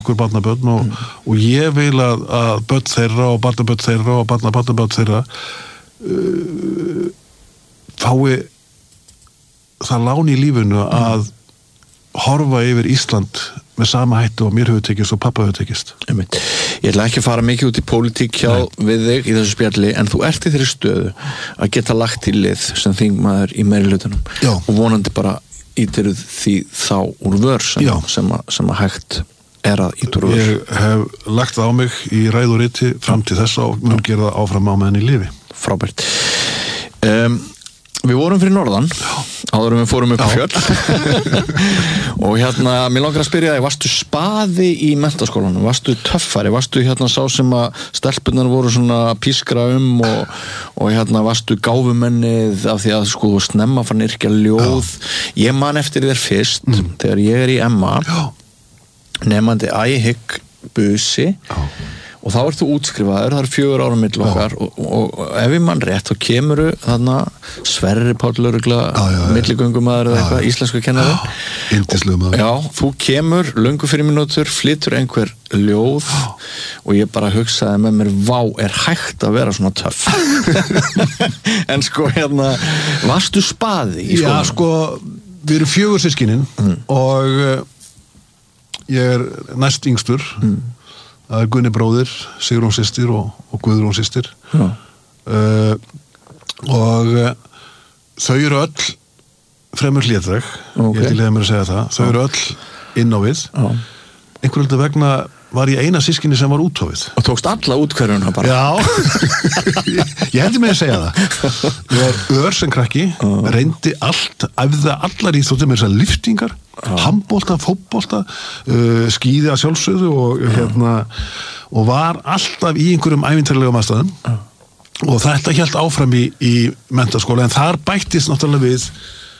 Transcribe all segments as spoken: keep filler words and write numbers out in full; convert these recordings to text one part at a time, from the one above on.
okkur barnabörn og, mm. og ég vil að, að börn þeirra og barnabörn þeirra og barna, barnabörn þeirra uh, fái það lán í lífinu að horfa yfir Ísland með sama hættu og mér hefur tekist og pappa hefur tekist. Ég ætla ekki að fara mikið út í pólitík hjá Nei. Við þig í þessu spjalli, en þú ert í þeirri stöðu að geta lagt í lið sem þingmaður í meirihlutanum og vonandi bara ítiruð því þá úr vör sem, sem, að, sem að hægt er að ítur úr. Ég hef lagt það á mig í ræðu og riti fram til þess og mun gera það áfram á meðan í lifi. Frábært. Um, við vorum fyrir norðan, áður en við fórum upp á fjöll og hérna, mér langar að spyrja þig, varstu spaði í menntaskólanum? Varstu töffari? Varstu hérna sá sem að stelpunnar voru svona pískra um og, og hérna varstu gáfumennið af því að sko snemma fann yrkja ljóð? Já. Ég man eftir þér fyrst, mm. þegar ég er í M A, nefandi æhygg busi og þá ert þú útskrifaður, það er fjögur ára milli okkar og, og, og ef ég mann rétt þá kemuru þarna Sverrir Páll Lögregla milligöngumæður eða eitthvað, íslensku kennari Yndislegur. Já, þú kemur löngu fyrir mínútur, flytur einhver ljóð já. Og ég bara hugsaði með mér, vá, er hægt að vera svona töff en sko hérna varstu spaði í skólanum? Já, sko, við erum fjögur systkinin mm. og uh, ég er næst yngstur mm. það er Gunni bróðir, Sigrún systir og, og Guðrún systir uh, og uh, þau eru öll fremur hlédræg okay. ég til að mér að segja það þau eru öll inn á við uh. einhverjum hluta vegna var ég eina sískinni sem var úthofið og tókst alla útkverjuna bara já, ég, ég heldur mig að segja það ég var ör sem krakki uh. reyndi allt, æfði allar í þóttum þessar lyftingar uh. handbolta, fótbolta uh, skíði að sjálfsögðu og, uh. hérna, og var alltaf í einhverjum ævintýralegum aðstæðum uh. og þetta hélt áfram í, í menntaskóla en þar bættist náttúrulega við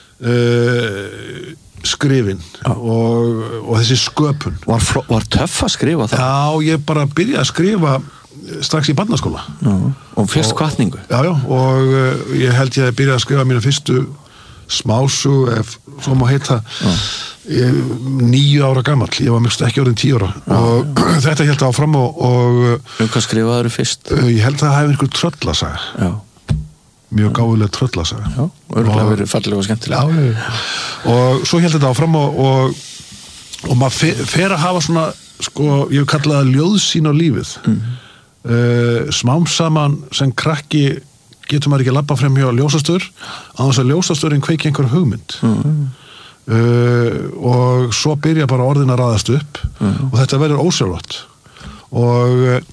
uh, skrifin og, og þessi sköpun var, var töff að skrifa það? Já, ég bara byrjaði að skrifa strax í barnaskóla já, og fyrst kvartningu já, já, og uh, ég held ég að byrjaði að skrifa mína fyrstu smásu ef svo má heita ég, níu ára gamall, ég var mjögst ekki orðin tíu ára já, og já. Þetta held áfram og, og um hvað skrifaður fyrst? Uh, ég held að það hefði einhver tröllasaga já mjög gáfulega tröllasaga já, örgulega verið fallega og skemmtilega já, já. Og svo held þetta áfram og, og, og maður fer, fer að hafa svona sko, ég hef kallað það ljóðsýn á lífið mm. uh, smám saman sem krakki getur maður ekki að labba frem hjá ljósastöður á þess að ljósastöðurinn kveiki einhver hugmynd mm. uh, og svo byrja bara orðin að raðast upp mm. og þetta verður ósjálfrátt og,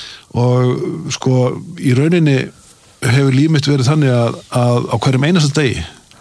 og sko í rauninni hefur líf mitt verið þannig að, að á hverjum einasta degi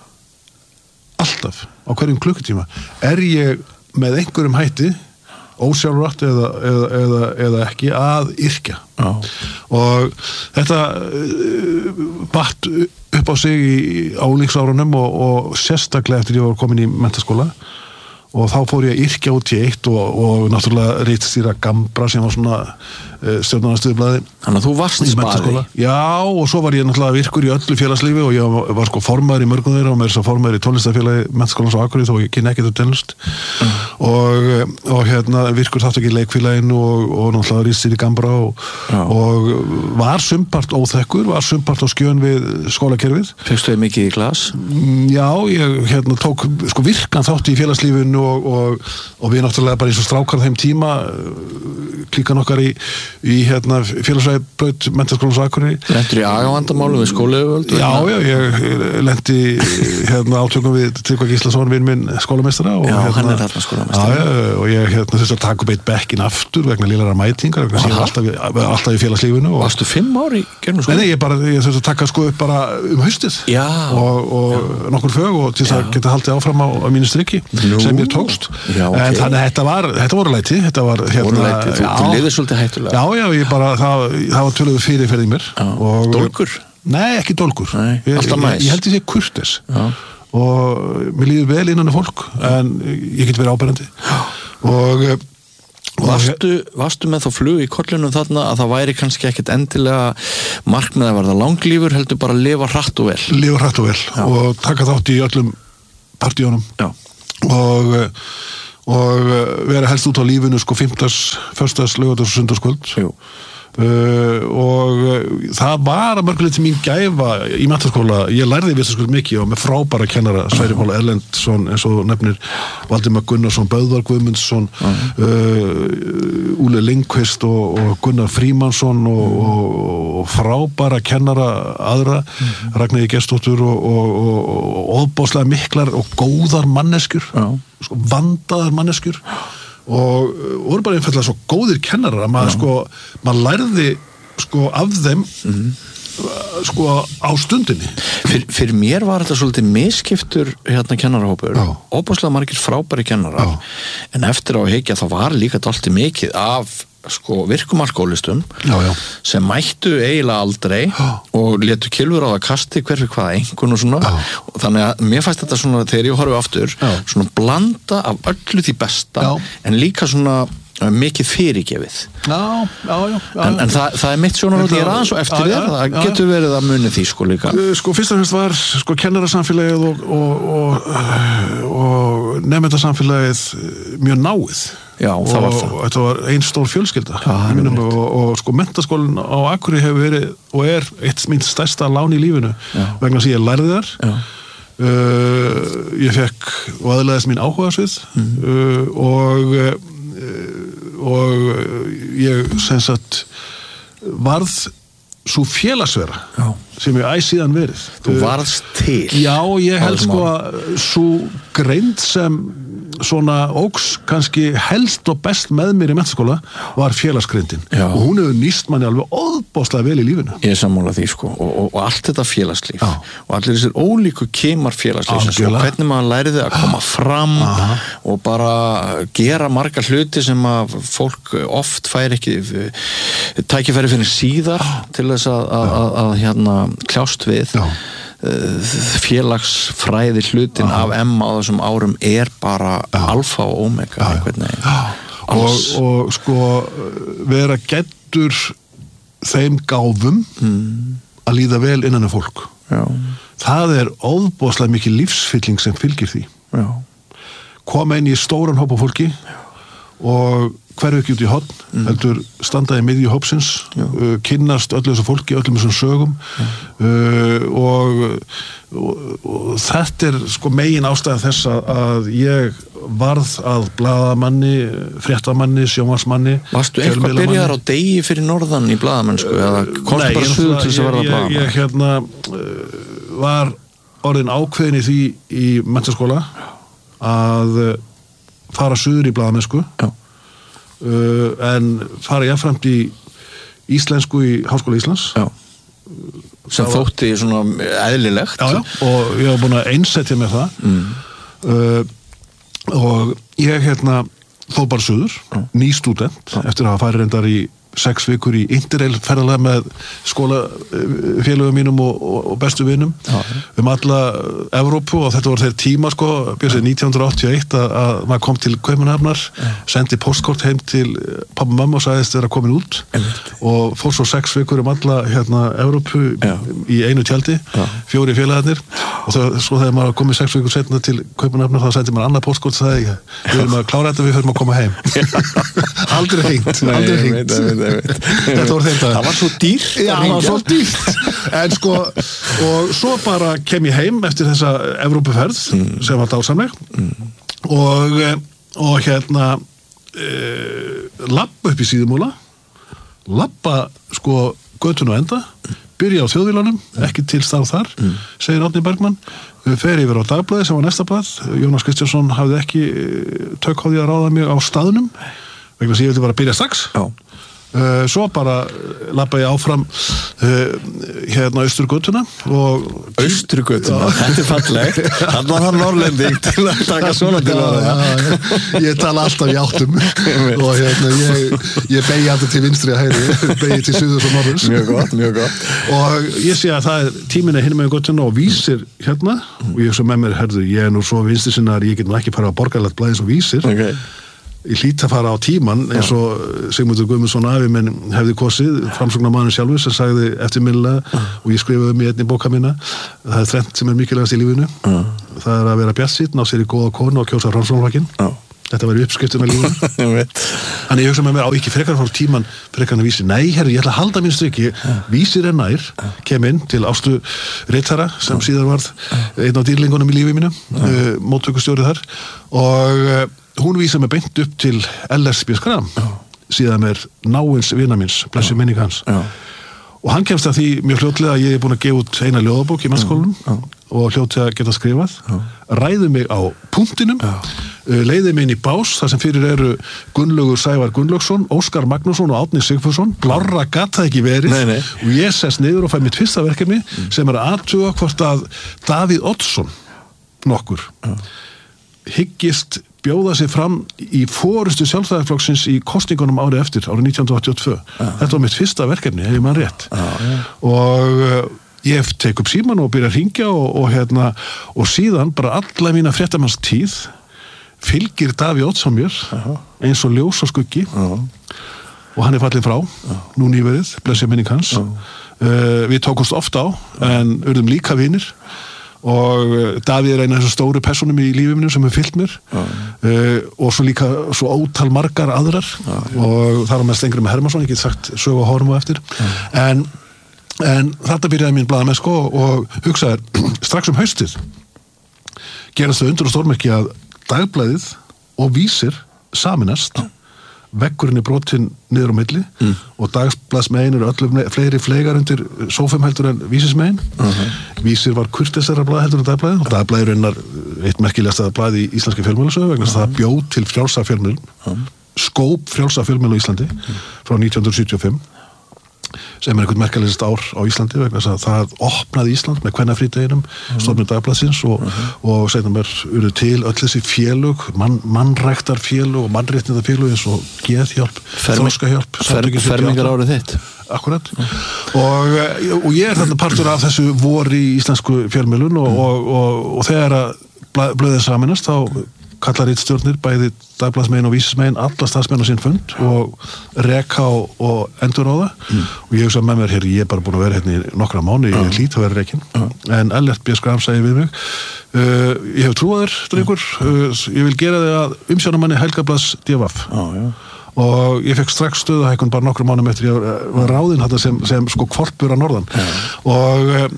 alltaf, á hverjum klukkutíma er ég með einhverjum hætti ósjálfrátt eða, eða, eða, eða ekki að yrkja oh. og þetta uh, batt upp á sig í álíksárunum og, og sérstaklega eftir ég var komin í menntaskóla og þá fór ég að yrkja út í eitt og, og náttúrulega ritstýra Gambra sem var svona uh, stjórnarnarstöðublaði Þannig að þú varst spaði Já, og svo var ég náttúrulega virkur í öllu félagslífi og ég var, var sko formaður í mörgum þeirra og mér er svo formaður í tónlistarfélagi Menntaskólans á Akureyri þó ég kynni ekkert um tónlist mm. og, og hérna virkur þátt ekki í leikfélaginu og, og náttúrulega ritstýri Gambra og, og var sumpart óþekkur, var sumpart á skjön við skólakerfið Fegstu þið mikið í glas? Já, ég hérna tók sko virkan þátt í félagslífinu Og, og, og við náttúrulega bara eins og strákar þeim tíma klíkan okkar í, í hérna, félagsræðibraut Menntaskólans á Akureyri Lentur í agavandamálu við skólayfirvöld? Já, já, ég lendi hérna átökum við Tryggva Gíslason vinn minn skólameistara og, Já, hérna, hann er hérna skólameistara Já, já, og ég hérna, þess að taka upp eitt bekkin aftur vegna lélegra mætingar vegna síðan alltaf, alltaf í félagslífinu og, Varstu fimm ári í gerðum skóla? Nei, nei, ég bara, ég þess að taka sko upp bara um haustið Já og, og nokkur fög og til þess að geta haldið áfram á, á mínu strikki sem ég tókst já, okay. en þannig að þetta var, þetta voru læti þetta var hérna læti, þú, þú liðir svolítið hættulega já, já, ég bara, það, það var töluðu fyrirferð í mér og, dólgur? Nei, ekki dólgur nei, ég, alltaf ég, ég held ég sé kurteis og mér líður vel innan fólk en ég get verið áberandi og Varstu, varstu með þá flug í kollunum þarna að það væri kannski ekkit endilega markmið að verða langlífur heldur bara að lifa hratt og vel lifa hratt og vel já. Og taka þátt í öllum partíunum já. og og vera helst út á lífinu sko fimmtudags, föstudags, laugardags og sunnudagskvöld. Jú. Uh, og uh, það var að mörguleyti mín gæfa í menntaskóla. Ég lærði vistaskvöld mikið og með frábæra kennara, Sverrir Páll Erlendsson eins og nefnir, Valdimar Gunnarsson, Böðvar Guðmundsson, uh, Úli Lindqvist og, og Gunnar Frímannsson og, og, og frábæra kennara aðra, mm. Ragnheiði Gestsdóttur og, og, og, og óbáslega miklar og góðar manneskjur, sko, vandaðar manneskjur og voru bara einfallega svo góðir kennarar að maður sko, maður lærði sko af þeim mm. sko á stundinni. Fyr, fyrir mér var þetta svolítið misskiptur hérna kennarahópur, óbúslega margir frábæri kennarar, já. En eftir á að hyggja þá var líka dálítið mikið af sko virkumarkólistum sem mættu eiginlega aldrei já. Og létu kylfur á það kasti hver fyrir hvaða einhvern og svona já. Og þannig að mér fæst þetta svona þegar ég horfi aftur já. Svona blanda af öllu því besta já. En líka svona mikið fyrirgefið já, já, já, já. En, en það, það er mitt sjónarhótt ég er aðeins og eftir þér, það já, getur verið að muni því sko líka sko fyrst og fremst var sko kennarasamfélagið og, og, og, og nefndasamfélagið mjög náið já, og, það var það og þetta var ein stór fjölskylda já, mínum, og, og sko menntaskólinn á Akureyri hefur verið og er eitt mín stærsta lán í lífinu já. Vegna þess að ég lærði þar já. Uh, ég fekk og aðlaðist mín áhugasvið mm. uh, og og ég sem sagt varð svo félagsvera já. Sem ég æ síðan verið þú varðst til já ég held sko að svo greind sem svona óks kannski helst og best með mér í menntaskóla var félagsgreindin og hún hefur nýst manni alveg óðbóðslega vel í lífinu ég er sammála því sko og, og, og allt þetta félagslíf já. Og allir þessir ólíku kemar félagslíf og hvernig maður læriði að koma fram aha. Og bara gera marga hluti sem að fólk oft fær ekki tækifæri fyrir síðar já. Til þess að, að, að, að hérna kljást við já. Félagsfræði hlutin aha. Af Emma á þessum árum er bara já. Alfa og omega og, og sko vera gættur þeim gáfum mm. Að líða vel innan af fólk já. Það er óðbóðslega mikið lífsfylling sem fylgir því já. Koma inn í stóran hóp af fólki já. Og hverju ekki út í horn mm. heldur standaði miðju hópsins uh, kynnast öllu þessu fólki, öllum þessum sögum uh, og, og, og þetta er sko megin ástæða þess að ég varð að blaðamanni, fréttamanni, sjónvarpsmanni varstu eitthvað byrjaðar á degi fyrir norðan í blaðamennsku eða komstu Nei, bara suður til þess að verða ég, blaðamann ég hérna uh, var orðin ákveðin í því í menntaskóla að fara suður í blaðamennsku já. Uh, en fara jafnframt í íslensku í Háskóla Íslands já. Sem var, þótti svona eðlilegt já, já, og ég var búin að einsetja með það mm. uh, og ég hérna fór bara suður, já. Ný stúdent já. Eftir að hafa farið reyndar í sex vikur í Interrail ferðalega með skólafélögum mínum og, og, og bestu vinum já. Um alla Evrópu og þetta voru þeir tíma sko, byrjuð nítján hundruð áttatíu og eitt að, að maður kom til Kaupmannahafnar sendi postkort heim til pappa og mamma og sagðist þeirra komin út Emitt. Og fór svo sex vikur um alla hérna Evrópu já. Í einu tjaldi já. Fjóri félagarnir og það, svo þegar maður komið sex vikur setna til Kaupmannahafnar þá sendi maður annað postkort og sagði við erum að klára þetta, við höfum að koma heim aldrei hringt, aldrei hringt þetta voru þeim það það var svo dýrt já, það var svo dýrt en sko, og svo bara kem ég heim eftir þessa Evrópuferð mm. sem var dásamleg mm. og, og hérna e, labba upp í Síðumúla labba sko götun og enda byrja á Þjóðvílanum, ekki til stað þar mm. segir Árni Bergmann fer yfir á Dagblaði sem var næsta blað Jónas Kristjánsson hafði ekki tök á því að ráða mig á staðnum vegna þess að ég vildi bara byrja strax já Uh, svo bara labba ég áfram uh, hérna Austurgötuna og Austurgötuna, þetta er fallegt hann var hann norrlending til að taka svona til það ég, ég tala alltaf í áttum og hérna ég, ég begi alltaf til vinstri að hægri begi til suðurs og norðurs mjög gott, mjög gott og ég sé að það er tíminni hinn með götuna og Vísir hérna mm. og ég svo með mér, herðu, ég er nú svo vinstri sinna að ég get nú ekki fara að borgarlegt blæðis og Vísir ok ég hlýt að fara á tíman eins og Sigmundur Guðmundsson afi minn hefði kosið framsóknarmaðurinn sjálfur sem sagði eftirminnilega uh. og ég skrifaði um í einni bóka mína það er þrennt sem er mikilvægast í lífinu uh. það er að vera bjartsýnn á sér í góða konu og kjósa framsóknarflokkinn uh. þetta var uppskriftin að lífinu þannig ég hugsa með mér á ekki frekar fór tíman frekar en vísir, nei herri, ég ætla að halda mín striki vísir er nær, kem inn til Ástu Ritara sem síðan varð einn á dýrlingunum í lífi mínu uh, móttökustjórið þar og uh, hún vísar mig beint upp til L S B Skram síðan er náins vina míns, blessi minning hans Já. og hann kemst að því mjög hljótlega að ég er búin að gefa út eina ljóðabók í mennskólanum og hljóti að geta skrifað ræði mig á punktinum leiði mig inn í bás þar sem fyrir eru Gunnlaugur Sævar Gunnlaugsson, Óskar Magnússon og Árni Sigfússon, blárra gat það ekki verið nei, nei. og ég sest niður og fæ mitt fyrsta verkefni mm. sem er að athuga hvort að Davíð Oddsson nokkur Já. hyggist bjóða sig fram í forystu sjálfstæðisflokksins í kosningunum árið eftir, árið nítján hundruð áttatíu og tvö Já. Þetta var mitt fyrsta verkefni, ef ég mann rétt Já. og uh, ég tek upp síman og byrja að hringja og, og, hérna, og síðan bara alla mína fréttamanns tíð fylgir Davíð Oddsson mér uh-huh. eins og ljós og skuggi uh-huh. og hann er fallin frá uh-huh. nú nýverið, blessi minning hans uh-huh. uh, við tókumst ofta á en urðum líka vinir og uh, Davíð er eina af þessar stóru personum í lífið minu sem hefur fyllt mér uh-huh. uh, og svo líka svo ótal margar aðrar uh-huh. og þar á með Steingrímur með Hermansson, ég get sagt sögu að horfum á eftir uh-huh. en, en þetta byrjaði mín blaðamennsku og, og hugsaði strax um haustið gerast þau undur og stórmerki að Dagblaðið og Vísir saminast veggurinn er brotinn niður á milli mm. og Dagblaðsmegin eru öllum fleiri fleigar undir sófum heldur en Vísismegin uh-huh. Vísir var kurteisara blað heldur en Dagblaðið og Dagblaðið er einar eitt merkilegasta blað í íslenski fjölmiðlasögu vegna þess að það bjó til frjálsa fjölmiðlun uh-huh. skóp frjálsa fjölmiðlu á Íslandi uh-huh. frá nítján hundruð sjötíu og fimm sem er einhvern merkilegast ár á Íslandi vegna þess að það opnaði Ísland með kvennafrídeginum uh-huh. stofnun Dagblaðsins og, uh-huh. og segna mér urðu til öll þessi félög mann, mannræktarfélög og mannréttindafélög eins og geðhjálp, þroskahjálp fermingar árið þitt akkurat uh-huh. og, og ég er þarna partur af þessu vor í íslensku fjölmiðlun og, uh-huh. og, og, og þegar að blöðið saminast þá kallar ritstjórnir, bæði Dagblaðsmegin og Vísismegin, alla stafsmenn á sinn fund og reka og, og endur á það mm. og ég hugsa með mér hér, ég er bara búin að vera hérna í nokkra mánu, ég er lít að vera rekin uh. en Ellert B. Skram segi við mig uh, ég hef trúað þér, drengur uh, ég vil gera þig að umsjónarmanni Helgablaðs D V F uh, og ég fekk strax stöðuhækkun bara nokkrum mánum eftir ég var ráðinn þetta sem, sem sko kvolpur að norðan uh. og,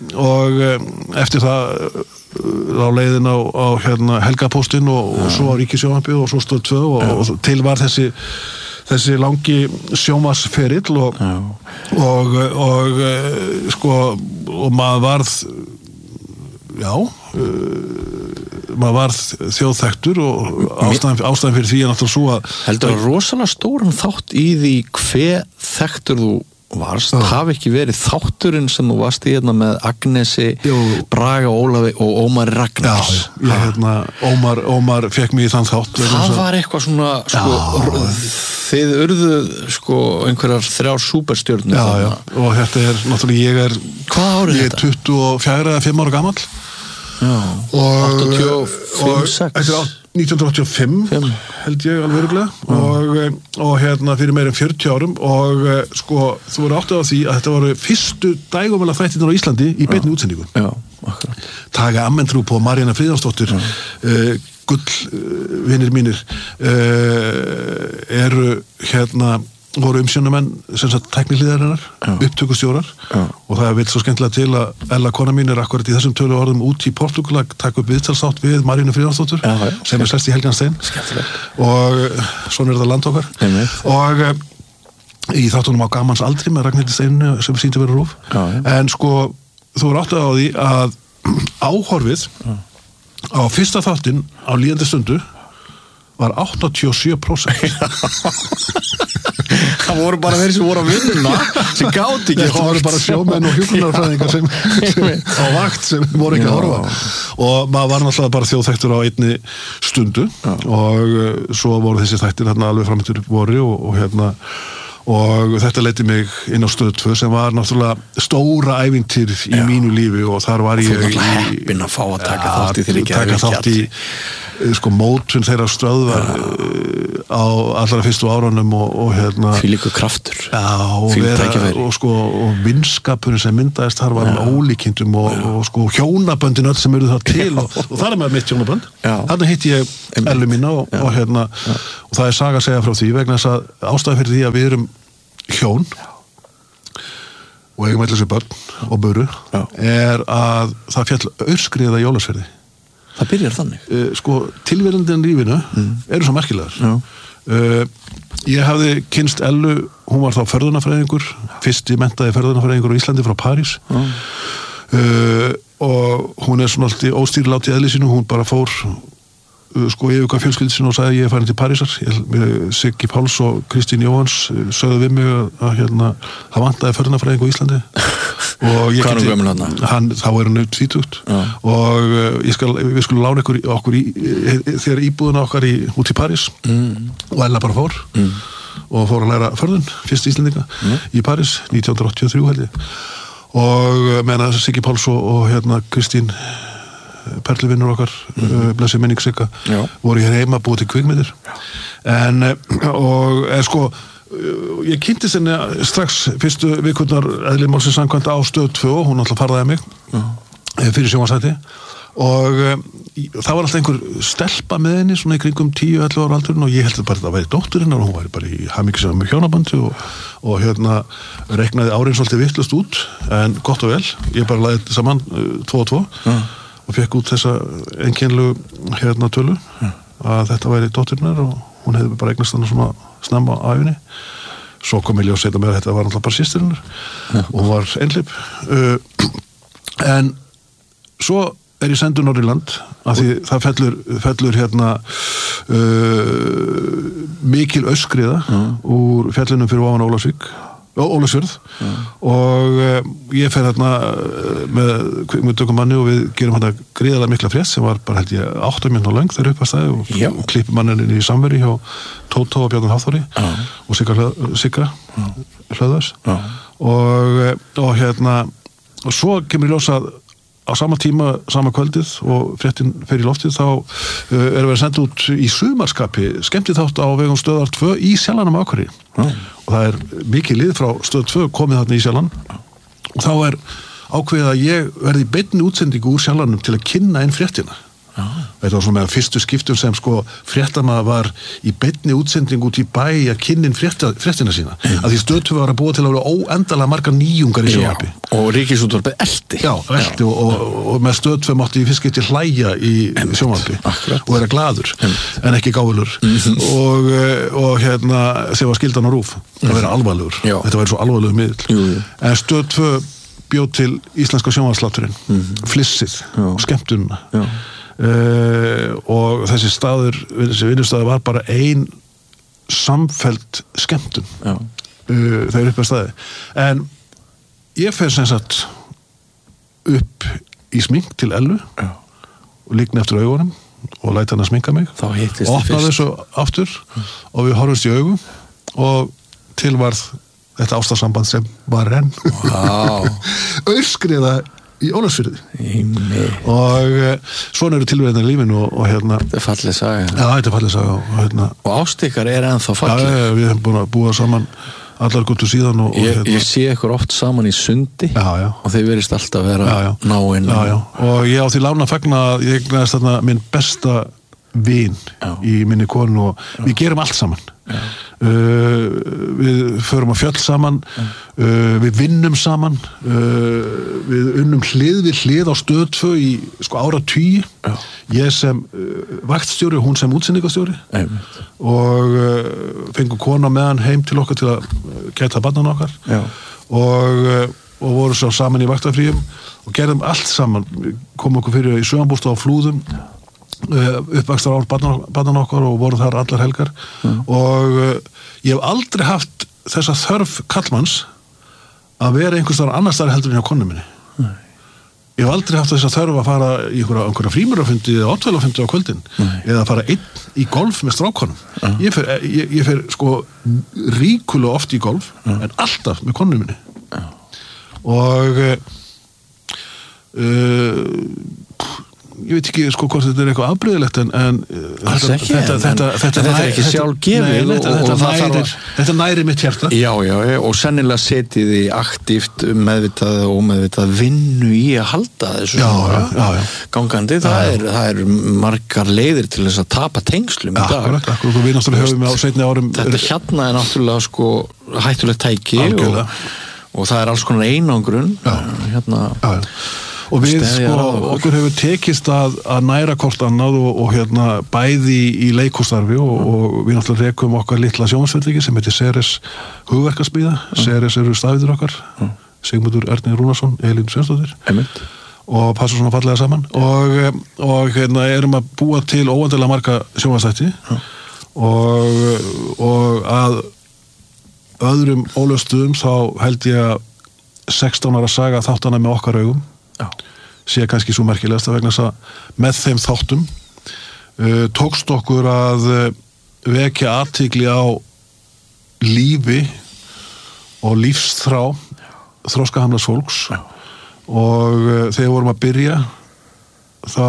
og eftir það á leiðin á, á hérna, Helgapóstinn og, og svo á Ríkissjónvarpið og svo stóð tvö og, og til var þessi þessi langi sjónvarpsferill og, og, og sko og maður varð já uh, maður varð þjóðþektur og ástæðan, ástæðan fyrir því er náttúrulega svo að heldur að rosalega stóran þátt í því hve þektur þú varst, uh. hafi ekki verið þátturinn sem þú varst í hérna með Agnesi, Jú. Braga Ólafi og Ómar Ragnars já, ég, hérna, Ómar, Ómar fekk mig í þann þátt það var eitthvað svona sko, þið urðuð sko, einhverjar þrjár súperstjörnur já, já, og þetta er náttúrulega ég er hvað árið ég er tuttugu og fjögur eða fimm ára gamall já, áttatíu og fimm sex nítján hundruð áttatíu og fimm Fimm. held ég alveg öruglega mm. og, og hérna fyrir meira en fjörutíu árum og sko þú voru áttið á því að þetta voru fyrstu dægumæla þættirnir á Íslandi í beinni útsendingu já, akkurat Tage Ammentrúp og Maríanna Friðjónsdóttir mm. uh, gull uh, vinir mínir uh, eru hérna voru umsjónarmenn sem sagt tækniliðarinnar, upptökustjórar já. Og það vil svo skemmtilega til að Ella kona mín er akkurat í þessum tölu orðum út í Portúgal að taka upp viðtalsátt við Maríannu Friðjónsdóttur sem er sest í Helgansstein og svona er þetta land okkar Einmitt. Og í þáttunum á gamans aldri með Ragnhildi Steinu sem sýndi verið rúf já, já. En sko þú er áttið á því að áhorfið já. Á fyrsta þáttinn á líðandi stundu var áttatíu og sjö prósent það voru bara þeir sem voru að vinna sem gáti ekki það voru bara sjómenn og hjúkrunarfræðingar sem, sem á vakt sem voru ekki Já. Að horfa og maður var náttúrulega bara þjóðþektur á einni stundu Já. Og uh, svo voru þessi þættir hérna alveg framöndur voru og, og hérna og þetta leiddi mig inn á stöð tvö sem var náttúrulega stóra ævintýr í Já. mínu lífi og þar var ég Þú var heppinn að fá að taka ja, þátt í þeirri taka þátt í sko mótun þeirra stöðvar ja. á allra fyrstu árunum og, og hérna Fylíku kraftur Já, og, vera, og sko og vinskapurinn sem myndaðist þar var ja. ólíkindum og, og sko hjónaböndin öll sem eru það til og, og það er með mitt hjónabönd þarna hitti ég Ellu mína og, og hérna ja. og það er saga að segja frá því vegna þess að ástæða fyrir því að við erum hjón og eigum allir sér börn og böru Já. er að það fjall aurskriða í Ólafsfirði Það byrjar þannig uh, sko tilverjandinn lífinu mm. eru svo merkilegar uh, ég hafði kynst Ellu hún var þá förðunarfræðingur fyrsti menntaði förðunarfræðingur á Íslandi frá París mm. uh, og hún er svona alltaf óstýrilátt í eðli sínu hún bara fór sko yfir hvað fjölskyldi sinni og sagði ég er farin til Parísar Siggi Páls og Kristín Jóhans sögðu við mig að, að hérna, það vantaði förðunarfræðing á Íslandi og ég geti hann, þá er hann auðvitað tvítugt og uh, ég skal, við skulum lána ykkur, okkur í, þegar íbúðuna okkar í, út í París mm. og Ella bara fór mm. og fór að læra förðun, fyrst Íslendinga mm. í París, nítján hundruð áttatíu og þrjú held ég og menna Siggi Páls og, og hérna Kristín perluvinnur okkar mm. uh, blessi menning Sigga voru hér heima búið til kvikmyndir en og er sko ég kynnti sinni strax fyrstu vikurnar eðli málsins samkvæmt á stöð tvö og hún alltaf farðaði mig Já. fyrir sjónvarpsþætti og um, það var alltaf einhver stelpa með henni svona í kringum tíu til ellefu ára aldurinn og ég held bara að það væri dótturinn og hún væri bara í hamingjusömu hjónabandi og, og hérna reiknaði árin svolítið vittlust út en gott og vel, ég bara lagði þetta saman uh, tvo og tvo Já. og fekk út þessa einkennilegu hérna tölu Já. að þetta væri dótturinnar og hún hefði bara eignast hann svona snemma á æfinni svo kom ég ljós setja með að þetta var alltaf bara sýstirinnar og hún var einhlip uh, en svo er ég sendur norður í land af því það fellur, fellur hérna uh, mikil öskriða mm. úr fjallinu fyrir ofan Ólafsvík Ólafsfjörð mm. og uh, ég fer hérna með kvikmyndatökumanni og við gerum hérna gríðarlega mikla frétt sem var bara held ég átta mínútna löng þegar upp að stæði og, og klippum mannin í samveri hjá Tótó og Bjarnar Hafþóri mm. og Sigga, Sigga mm. Hlöðvers mm. og, og hérna og svo kemur ég ljósa á sama tíma, sama kvöldið og fréttin fer í loftið þá uh, erum við að senda út í sumarskapi skemmtið þátt á vegum stöðar tvö í Sjallanum á Akureyri mm. og það er mikið lið frá stöð tvö komið þarna í Sjallan og þá er ákveðið að ég verði í beinni útsendingu úr Sjallanum til að kynna inn fréttina ah. þetta var svona með fyrstu skiptum sem sko fréttamaður var í beinni útsendingu út í bæ að kynna inn frétta, fréttina sína mm. að því stöð tvö var að búa til að vera óendalega margar nýjungar í sjónvarpi og Ríkisútvarpið elti já, elti og, og, og með stöð tvö mátti í fyrst geti hlæja í sjónvarpi og vera gladur Emitt. en ekki gáfulur mm-hmm. og, og hérna sem var skildan á rúf það vera alvarlegur, já. þetta væri svo alvarlegur miðl jú, jú. en stöð tvö bjóð til íslenska sjónvarpsslátturinn mm-hmm. flissið já. og skemmtununa já Uh, og þessi staður þessi vinnustaður var bara ein samfelld skemmtun uh, þegar upp að staði en ég fer sem sagt upp í smink til Ellu Já. og líkni eftir augunum og læti hann að sminka mig þá hittist og opnaði þessu aftur mm. og við horfumst í augum og til varð þetta ástarsamband sem var enn wow. öskriða í Ólafsfirði og uh, svona eru tilverðinni í lífinu og, og hérna þetta er fallið saga já, þetta er fallið saga og, hérna, og ástikar er ennþá fallið já, við hefum búin að búa saman allar guttu síðan og, ég, og, hérna, ég sé ykkur oft saman í sundi já, já. og þeir verist alltaf vera já, já. náinn og ég á því lána fagna að ég egnaðist þarna minn besta vin já. í minni konu og já. við gerum allt saman uh, við förum á fjöll saman uh, við vinnum saman uh, við unnum hlið við hlið á stöð tvö í sko ára tugi ég sem uh, vaktstjóri og hún sem útsendingastjóri og uh, fengum kona með hann heim til okkar til að gæta barnan okkar já. og uh, og voru svo saman í vaktafríum og gerðum allt saman komum okkur fyrir í sögambústað á Flúðum uppvakstar ár barnan okkar og voru þar allar helgar mm. og uh, ég hef aldrei haft þessa þörf kallmanns að vera einhvers þar annars þar heldur en hjá konu minni mm. ég hef aldrei haft þess að þörf að fara í einhverja, einhverja frímurafundi eða átvælafundi á kvöldin Nei. eða fara einn í golf með strákonum uh. ég fer, ég, ég fer sko ríkulega oft í golf uh. en alltaf með konunum minni uh. og uh, ég veit ekki sko hvort þetta er eitthvað afbrigðilegt en, en þetta, ekki, þetta, en, þetta, þetta, þetta er ekki sjálfgefið og, og, og það nærir, þetta næri mitt hjarta já, já, og sennilega setið þið aktíft meðvitað og ómeðvitað vinnu í að halda þessu já, já, já, já. gangandi, það já, er, það er margar leiðir til þess að tapa tengslum í dag akkurat, akkurat, við náttúrulega höfum á seinni árum þetta hérna er náttúrulega sko hættulegt tæki og, og það er alls konar einangrun hérna já, já. Og við, sko, okkur hefur tekist að, að næra hvort annað og, og hérna bæði í leikústarfi og, og við náttúrulega rekum okkar litla sjónvarpsfyrirtæki sem heitir Ceres hugverkasmíða, Ceres eru stafir okkar, Sigmundur Erni Rúnarsson, Elín Sveinsdóttir og passa svona fallega saman og, og hérna erum að búa til óendanlega marga sjónvarpsþætti og, og að öðrum ólöstuðum þá held ég að sextán ára saga þáttana með okkar augum Já. sé kannski svo merkilegast að vegna þess að með þeim þáttum uh, tókst okkur að uh, vekja athygli á lífi og lífsþrá þroskahamlaðs fólks Já. og uh, þegar við vorum að byrja þá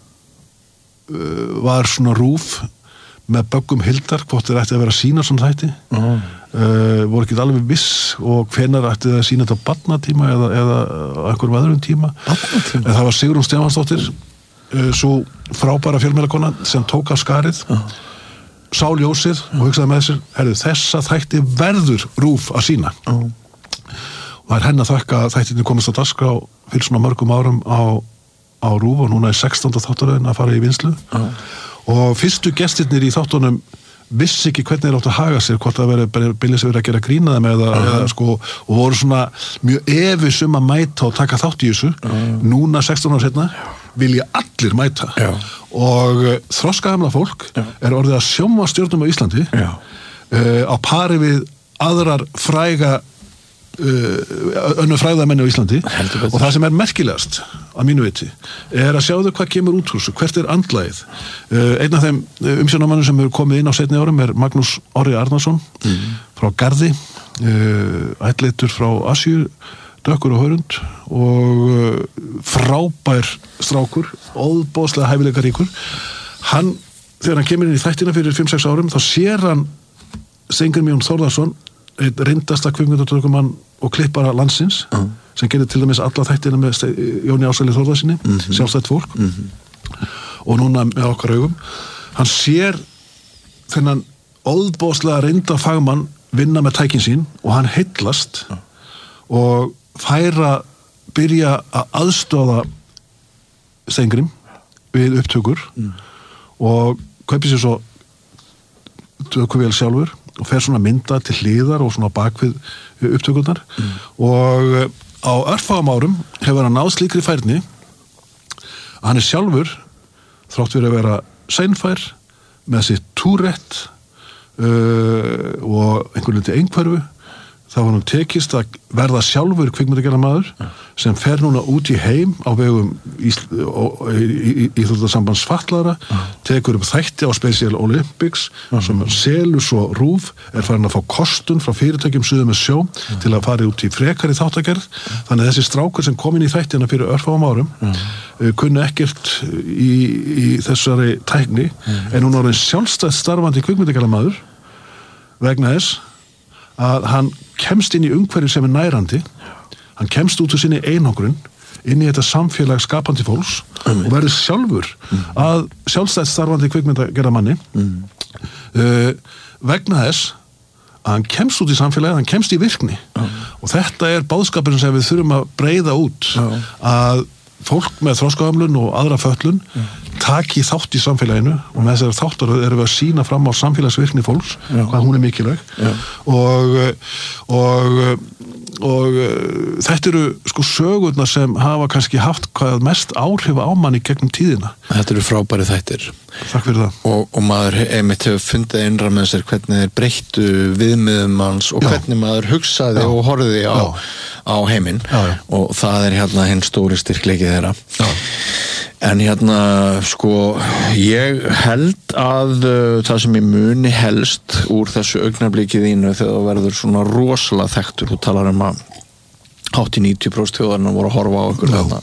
uh, var svona rúf með böggum Hildar hvort þeir ætti að vera að sína svona þætti uh, voru ekki alveg viss og hvenær ætti það að sína þetta á barnatíma eða, eða einhverjum öðrum tíma en það var Sigrún Stefánsdóttir uh, svo frábæra fjölmiðlakona sem tók af skarið uh. sá ljósið uh. og hugsaði með sér herðu, þessa þætti verður rúf að sína uh. og það er henni að þakka að þættinni komist á dagskrá fyrir svona mörgum árum á, á rúf og núna er sextánda þáttaröðin að fara í vinslu uh. og fyrstu gestirnir í þáttunum vissi ekki hvernig þeir áttu að haga sér hvort það verið byrjað sem verið að gera grína þeim eða, uh-huh. eða sko og voru svona mjög efis um að mæta og taka þátt í þessu uh-huh. núna sextán ára setna vilja allir mæta uh-huh. og uh, þroskahamla fólk uh-huh. er orðið að sjónvarpsstjörnum á Íslandi uh-huh. uh, á pari við aðrar fræga Uh, önnu fræðamenni á Íslandi og það sem er merkilegast að mínu viti er að sjáðu hvað kemur út úr þessu hvert er andlagið uh, einn af þeim umsjónarmannum sem hefur komið inn á seinni árum er Magnús Orri Arnarsson mm. frá Garði uh, ættleitur frá Asíu dökkur og hörund og uh, frábær strákur óðbóðslega hæfileikaríkur hann, þegar hann kemur inn í þættina fyrir fimm sex árum þá sér hann Steingrímur Jón Þórðarsson einn reyndasta kvikmyndatökumann og klippara landsins uh. sem gerir til dæmis alla þættina með Jóni Ásæli Þórðarsinni mm -hmm. sjálfstætt fólk mm -hmm. og núna með okkar augum hann sér þennan óðbóðslega reynda fagmann vinna með tækin sín og hann heillast uh. og færa byrja að aðstoða Steingrím við upptökur mm. og kaupir sér svo tökuvél sjálfur og fer svona mynda til hliðar og svona bakvið upptökurnar mm. og á örfáum árum hefur hann náð slíkri færni að hann er sjálfur þrátt fyrir að vera seinfær með sitt túrett uh, og einhvern veginn einhverfu þá var hann tekist að verða sjálfur kvikmyndagerðarmaður ja. sem fer núna út í heim á vegum Íþróttasambands fatlaðra ja. tekur upp þætti á Special Olympics ja. sem selur svo rúf er farin að fá kostun frá fyrirtækjum suður með sjó ja. til að fara út í frekari þáttagerð ja. þannig að þessi strákur sem kom inn í þættina fyrir örfáum árum ja. uh, kunni ekkert í, í þessari tækni ja. en hún var einn sjálfstætt starfandi kvikmyndagerðarmaður vegna þess að hann kemst inn í umhverju sem er nærandi hann kemst út úr sinni einangrun inn í þetta samfélag skapandi fólks mm. og verður sjálfur mm. að sjálfstætt starfandi kvikmyndagerðarmanni mm. uh, vegna þess að hann kemst út í samfélagið, hann kemst í virkni mm. og þetta er báðskapurinn sem við þurfum að breiða út mm. að fólk með þroskahamlun og aðra fötlun mm. taki þátt í samfélaginu og með þessari þáttar erum við að sína fram á samfélagsvirkni fólks, Já. hvað hún er mikilvæg og, og, og þetta eru sko sögurnar sem hafa kannski haft hvað mest áhrif á manni gegnum tíðina. Þetta eru frábæri þættir. Takk fyrir það. Og, og maður einmitt hefur fundið innra með sér hvernig þeir breyttu viðmiðum manns og Já. hvernig maður hugsaði Já. og horfði á, á heiminn Já, já. og það er hérna hinn stóri styrkleiki þeirra Já. en hérna sko ég held að uh, það sem ég muni helst úr þessu augnabliki þínu þegar það verður svona rosalega þekktur, þú talar um að hátt í níutíu prósent þjóðarinnar voru að horfa á ykkur þarna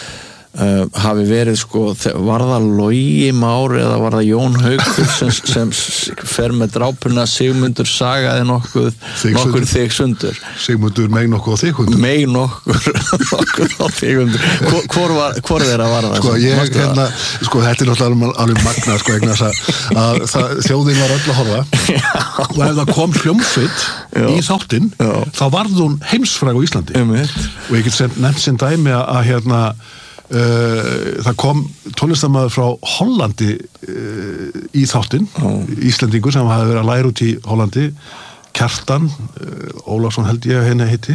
Uh, hafi verið sko, var það Logi Már eða var það Jón Haukur sem, sem fer með drápuna Sigmundur sagaði nokkuð Þig nokkur sundur. þig sundur Sigmundur meig nokkuð á þig hundur meig nokkur nokkur á þig sundur hvor, hvor, var, hvor þeirra var það? Sko, ég, hérna, sko þetta er náttúrulega alveg magna sko, að, að það, þjóðin var öll að horfa og ef það kom hljómsveit í þáttinn þá varð hún heimsfræg á Íslandi um og ég get nefnt sem dæmi að, að hérna Uh, það kom tónlistarmaður frá Hollandi uh, í þáttinn oh. Íslendingur sem hafði verið að læra út í Hollandi Kjartan uh, Ólafsson held ég að henni heiti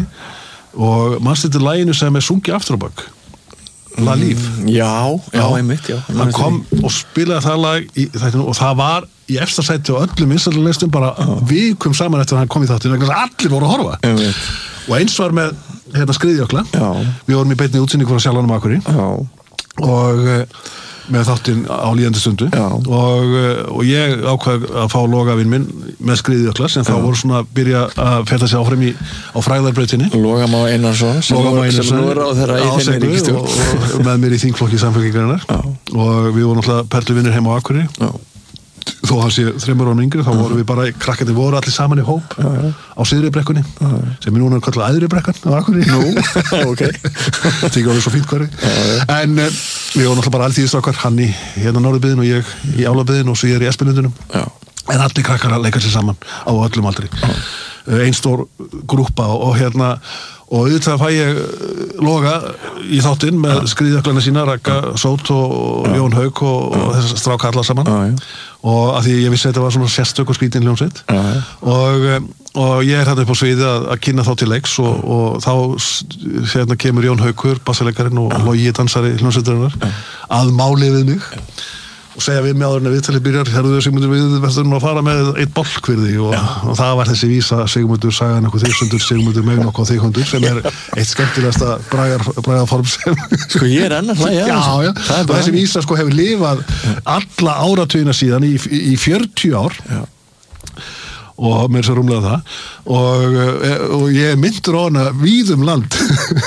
og mannst þetta læginu sem er sungið aftur á bak La Líf mm, já, já, já, einmitt já, hann kom og spilaði það lag í þættinu og það var í efsta sæti á öllum vinsælulistum bara oh. vikum saman eftir að hann kom í þáttinu allir voru að horfa einmitt. Og eins var með hérna Skriðjökla við vorum í beinni útsýningu frá Sjallanum Akureyri og með þáttinn á líðandi stundu og, og ég ákvað að fá Logavinn minn með Skriðjökla sem þá voru svona að byrja að ferða sig áfram í á frægðarbrautinni Loga Má Einarsson sem nú er á þeirra í þinni ríkistjórn og, og með mér í þingflokki samfélkingarinnar og við vorum alltaf perluvinnir heim á Akureyri já. Þó hann sé þremur árum yngri þá vorum við bara, krakkandi voru allir saman í hóp já, já. Á Syðri-brekkunni sem er núna kallað Æðri-brekkan á Akureyri Nú, ok Það er alveg svo fínt hverju En uh, við vorum alltaf bara alþýðistrákar hann í hérna Norðurbyðin og ég í Álabyðin og svo ég er í Espilundunum en allir krakkar að leika sér saman á öllum aldri uh, ein stór grúppa og, og hérna og auðvitað fæ ég Loga í þáttinn með ja. Skriðjöklana sína Ragga Sót og ja. Jón Hauk og, og þess stráka allar saman ja, ja. Og að því ég vissi að þetta var svona sérstök og skrítin hljómsveit ja, ja. og, og ég er hérna upp á sviði að, að kynna þá til leiks og, og þá hérna kemur Jón Haukur bassalekarinn og ja. Logi dansari hljómsveitarinnar ja. Að máli við mig ja. Og segja við mig áður en að viðtalið byrjar herruðu Sigmundur við verðum að fara með eitt bolk fyrir því og, og það var þessi vísa Sigmundur sagan okkur þig Sigmundur meðn okkur þig hundur sem er eitt skemmtilegasta bragarform sem sko ég er enn að hlæja já, já. Og þessi vísa sko hefur lifað alla áratugina síðan í, í fjörutíu ár já. Og mér er svo rúmlega það og, og ég er myndur á hana víðum land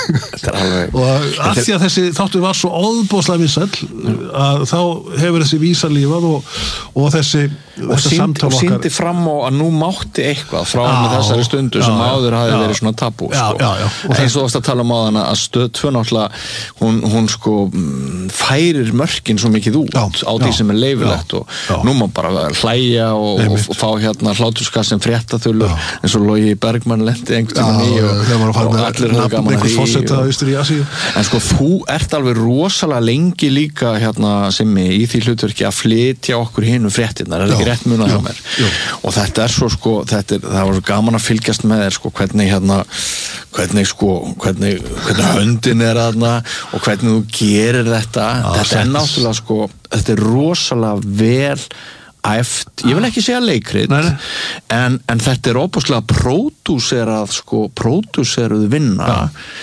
og af því að þessi þáttur var svo óðbóðslega vinsæll að þá hefur þessi vísa lífað og, og þessi og síndi fram á að nú mátti eitthvað frá já, með þessari stundu já, sem áður hafi já, verið svona tabú sko. já, já, já. eins og ást að tala um á hana að stöð tvö náttúrulega hún, hún sko færir mörkin svo mikið út já, á því sem er leifilegt og já. Nú má bara hlæja og, og, og fá hérna hláturska sem fréttaþulur eins og Logi Bergmann lendi einhvern tímann í og, og allir höfðu gaman að því en sko þú ert alveg rosalega lengi líka hérna sem í því hlutverki að flytja okkur hinu fréttirnar er ekki rétt munað hjá mér já. Og þetta er svo sko þetta er, það var svo gaman að fylgjast með þér sko hvernig hérna hvernig sko hvernig, hvernig höndin er þarna og hvernig þú gerir þetta já, þetta sett. Er náttúrulega sko þetta er rosalega vel æft, ég vil ekki segja leikrit en, en þetta er óbúslega pródúserað sko pródúseruð vinna ja.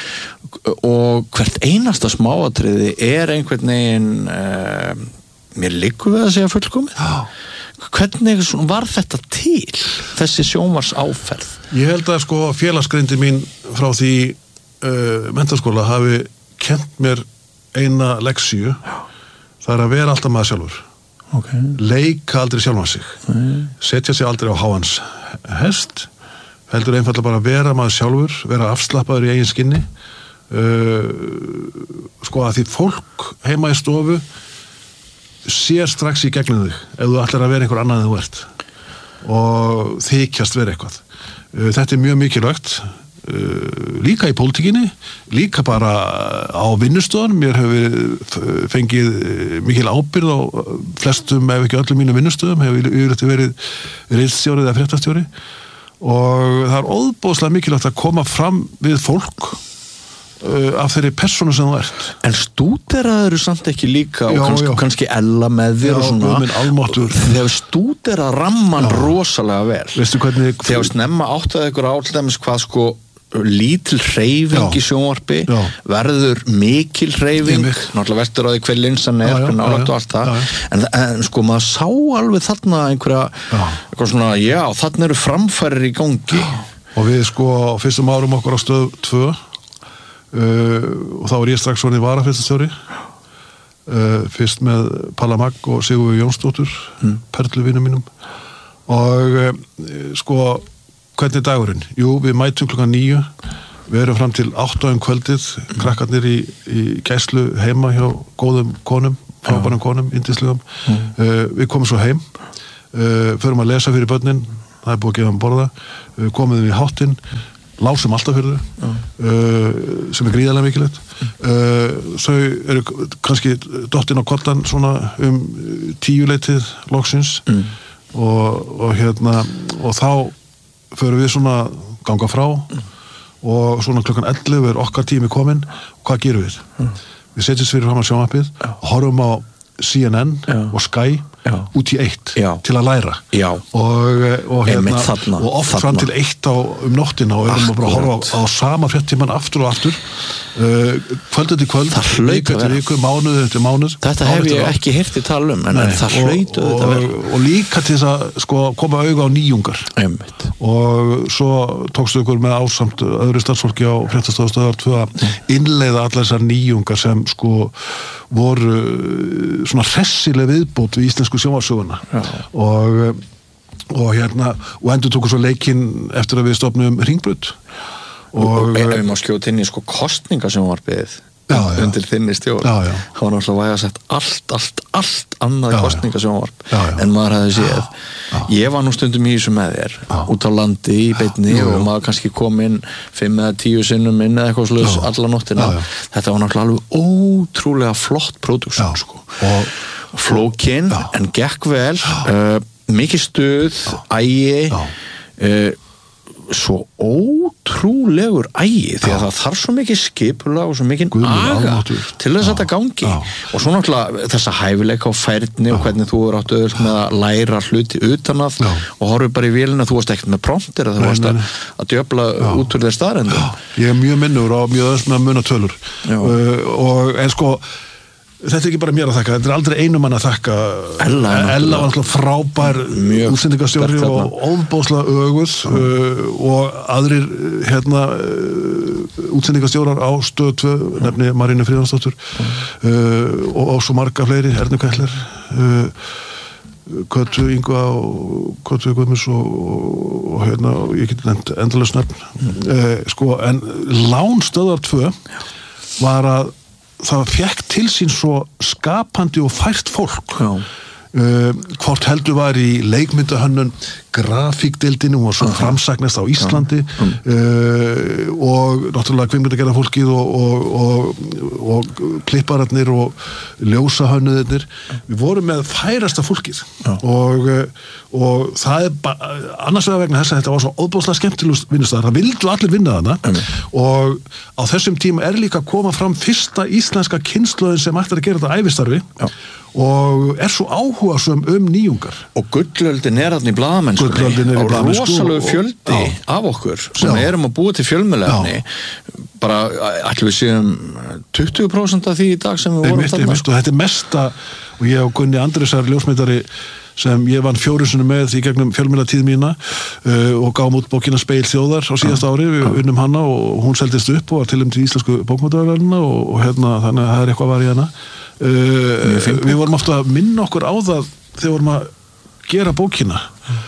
Og hvert einasta smáatriði er einhvern veginn uh, mér liggur við að segja fullkomið ja. Hvernig var þetta til þessi sjónvars áferð? Ég held að sko félagsgreindi mín frá því uh, menntaskóla hafi kennt mér eina leksíu ja. Það er að vera alltaf maður sjálfur Okay. Leika aldrei sjálfan sig mm. Setja sig aldrei á háans hest heldur einfallega bara vera maður sjálfur vera afslappaður í eigin skinni uh, sko að því fólk heima í stofu sér strax í gegnum þig ef þú ætlar að vera einhver annað en þú ert og þykjast vera eitthvað uh, þetta er mjög mikilvægt Uh, líka í pólitíkinni, líka bara á vinnustöðum, mér hefur fengið mikil ábyrgð á flestum ef ekki öllum mínum vinnustöðum, hefur yfirleitt verið ritstjóri eða fréttastjóri og það er óðbóðslega mikilvægt að koma fram við fólk uh, af þeirri persónu sem þú ert. En stúderaður samt ekki líka já, og kannski, kannski ella með þér já, og svona þegar stúdera ramman já. Rosalega vel. Veistu hvernig þegar snemma áttaði ykkur á til dæmis hvað sko lítil hreyfing Já. í sjónvarpi Já. verður mikil hreyfing Einmitt. náttúrulega vestur á því hver linsan er Já, já, hver nálægt já, já. og allt það Já, já. en, en sko maður sá alveg þarna einhverja Já. eitthvað svona, já, þarna eru framfærir í gangi og við sko á fyrstum árum okkur á stöð tvö uh, og þá var ég strax orðinn varafréttastjóri uh, fyrst með Palla Magg og Sigurður Jónsdóttur mm. perluvinum mínum og uh, sko hvernig er dagurinn? Jú, við mætum klukkan níu við erum fram til átta um kvöldið mm. krakkarnir í, í gæslu heima hjá góðum konum frábærum konum, yndislegum mm. uh, við komum svo heim uh, förum að lesa fyrir börnin það er búið að gefa um borða uh, komum við í háttinn lásum alltaf fyrir þau mm. uh, sem er gríðarlega mikilvægt uh, þau eru kannski dottinn á kollan svona um tíuleitið loksins mm. og, og hérna og þá förum við svona ganga frá mm. og svona klukkan ellefu er okkar tími kominn og hvað gerum við? Mm. Við setjumst fyrir fram að sjónvarpið og horfum á C N N Já. Og Sky Já. Út í eitt Já. Til að læra Já. og, og, hérna, þarna, og oft þarna. Fram til eitt á, um nóttina og erum að bara horfa á, á sama fréttíman aftur og aftur uh, kvöld eftir kvöld viku eftir viku, mánuð eftir mánuð þetta hef ég ekki heyrt í tala um en, en það hlautu þetta verður og, og líka til þess að sko, koma auga á nýjungar Einmitt. Og svo tókstu ykkur með ásamt öðru starfsfólki á fréttastofustöðvar tvö að innleiða allar þessar nýjungar sem sko voru svona hressileg viðbót við íslensku sjónvarpssöguna og, og hérna og endur tóku svo leikinn eftir að við stofnum Hringbraut og, og ef við má skjóta inn í sko kostningasjónvarpið Já, já. undir þinni stjórn Já, já. það var náttúrulega væga sett allt, allt, allt annað Já, já. kostningasjónvarp Já, já. en maður hefði séð Já. ég var nú stundum í þessu með þér Já. út á landi í beinni Jú, jú. og maður kannski kom inn fimm eða tíu sinnum inn eða eitthvað slús Já. alla nóttina Já, já. þetta var náttúrulega alveg ótrúlega flott pródúksjón sko. og flókin Já. en gekk vel uh, mikið stuð, ægi uh, svo ótrúlegur ægi því að það þarf svo mikið skipulag og svo mikið Guð minn aga almáttugur. til þess að Já, þetta gangi já. og svo náttúrulega þessa hæfileika og færni og hvernig þú er áttu öll með að læra hluti utan að Já. og horfum bara í vélina, þú varst ekkert með prompter þú Nei, varst nei, að, nei. að djöfla út úr þeir staðrendum ég er mjög minnur og mjög öðs með að muna tölur uh, og en sko þetta er ekki bara mér að þakka, þetta er aldrei einum mann að þakka Ella, Ella var alltaf frábær útsendingastjóri og ofbóðslega öguð uh, og aðrir hérna uh, útsendingastjórar á stöð tvö nefni Marínu Fríðansdóttur uh, og, og svo marga fleiri Ernu Kætler uh, Kötu Ingva og Kötu Guðmunds og, og, og hérna, ég get nefnt endalaust nefn uh, sko, en Lán stöðvar tvö var að það fekk til sín svo skapandi og fært fólk uh, hvort heldur var í leikmyndahönnun grafíkdeildinu og svo framsagnast á Íslandi uh, og náttúrulega kvikmyndagerðar fólkið og, og, og, og klippararnir og ljósahönnuðirnir við vorum með færasta fólkið og, og það er ba- annars vegar vegna þess að þetta var svo óbúslega skemmtilegust vinnustæðar, það vildu allir vinna þarna mm. og á þessum tíma er líka að koma fram fyrsta íslenska kynslóðin sem ætlar að gera þetta ævistarfi Já. Og er svo áhugasöm um nýjungar og gullöldin er þarna í blaðamennskunni og rosalegu fjöldi á. Af okkur sem Já. Erum að búa til fjölmiðlefni bara ætlum við séum tuttugu prósent af því í dag sem við vorum þarna sko. Þetta er mesta og ég og Gunni Andrésar ljósmyndari sem ég vann fjórusunum með í gegnum fjölmiðlatíð mína uh, og gáum út bókina Speil þjóðar á síðasta ári, við unnum hana og hún seldist upp og var tilum til íslensku bókmenntaverðlauna og, og hérna þannig að það er eitthvað var í hana uh, við vorum ofta að minna okkur á það þegar vorum að gera bókina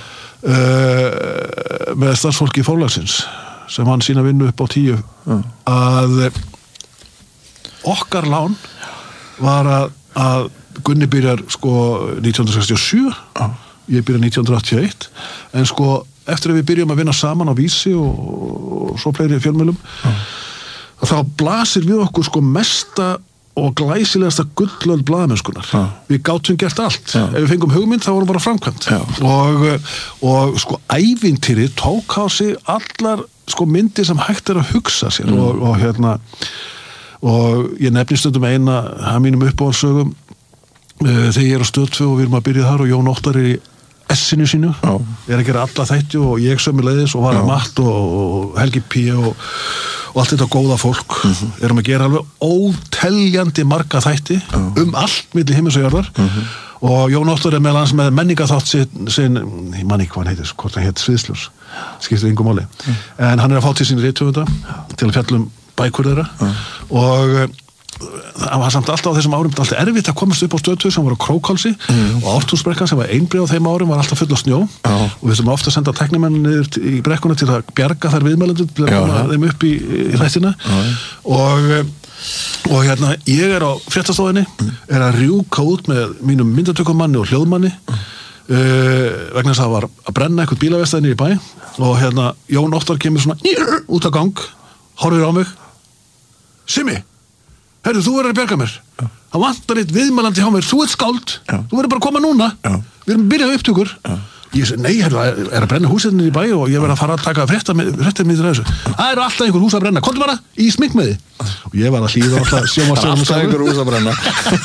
uh, með starfsfólki í Forlagsins sem hann sína vinnu upp á tíu að okkar lán var að, að Gunni byrjar sko nítján hundruð sextíu og sjö ah. ég byrjar nítján hundruð áttatíu og eitt en sko eftir að við byrjum að vinna saman á Vísi og, og svo fleiri fjölmiðlum ah. þá blasir við okkur sko mesta og glæsilegasta gullöld blaðamennskunar ah. við gátum gert allt ah. ef við fengum hugmynd þá vorum bara framkvæmt ah. og, og sko ævintýri tók á sig allar sko myndir sem hægt er að hugsa sér mm. og, og hérna og ég nefni stundum eina að mínum uppáhaldsögum þegar ég er á stöð tvö og við erum að byrja þar og Jón Óttar er í essinu sínu, Já. er að gera alla þætti og ég sömuleiðis og var að Matt og, og Helgi P og, og allt þetta góða fólk mm-hmm. erum að gera alveg óteljandi marga þætti Já. Um allt milli himins og jörðar mm-hmm. og Jón Óttar er meðal hans með menningaþátt sin, sin ég man ekki hvað hann heitir, hvort hann heit Sviðsljós, skiptir engu máli mm. en hann er að fá til sín rithöfunda til að fjallum bækur þeirra mm. og það var samt alltaf á þessum árum alltaf erfitt að komast upp á stöðtöð sem var á Krókhálsi mm. og Ártúnsbrekkan sem var einbreið á þeim árum var alltaf full af snjó Já. Og við þurfum ofta að senda teknimenn niður í brekkuna til að bjarga þær viðmælendur til að koma þeim upp í, í þættina og, og hérna ég er á fréttastofunni mm. er að rjúka út með mínum myndatökumanni og hljóðmanni mm. uh, vegna þess að það var að brenna eitthvað bílavestæðinni í bæ og hérna Jón Óttar kemur svona út á gang horfir á mig Simmi Herru, þú verður að bjarga mér. Já. Það vantar eitt viðmælandi hjá mér. Þú ert skáld. Já. Þú verður bara að koma núna. Já. Við erum byrjað upptökur. Já. Ég segi, nei, herru, það er að brenna húsið í bæ og ég verður að fara að taka fréttir með þessu. Það eru alltaf einhver hús að brenna. Komdu bara í smink með þið. Og ég var að hlýða alltaf sjónvarpsstjóranum alltaf einhver hús að brenna.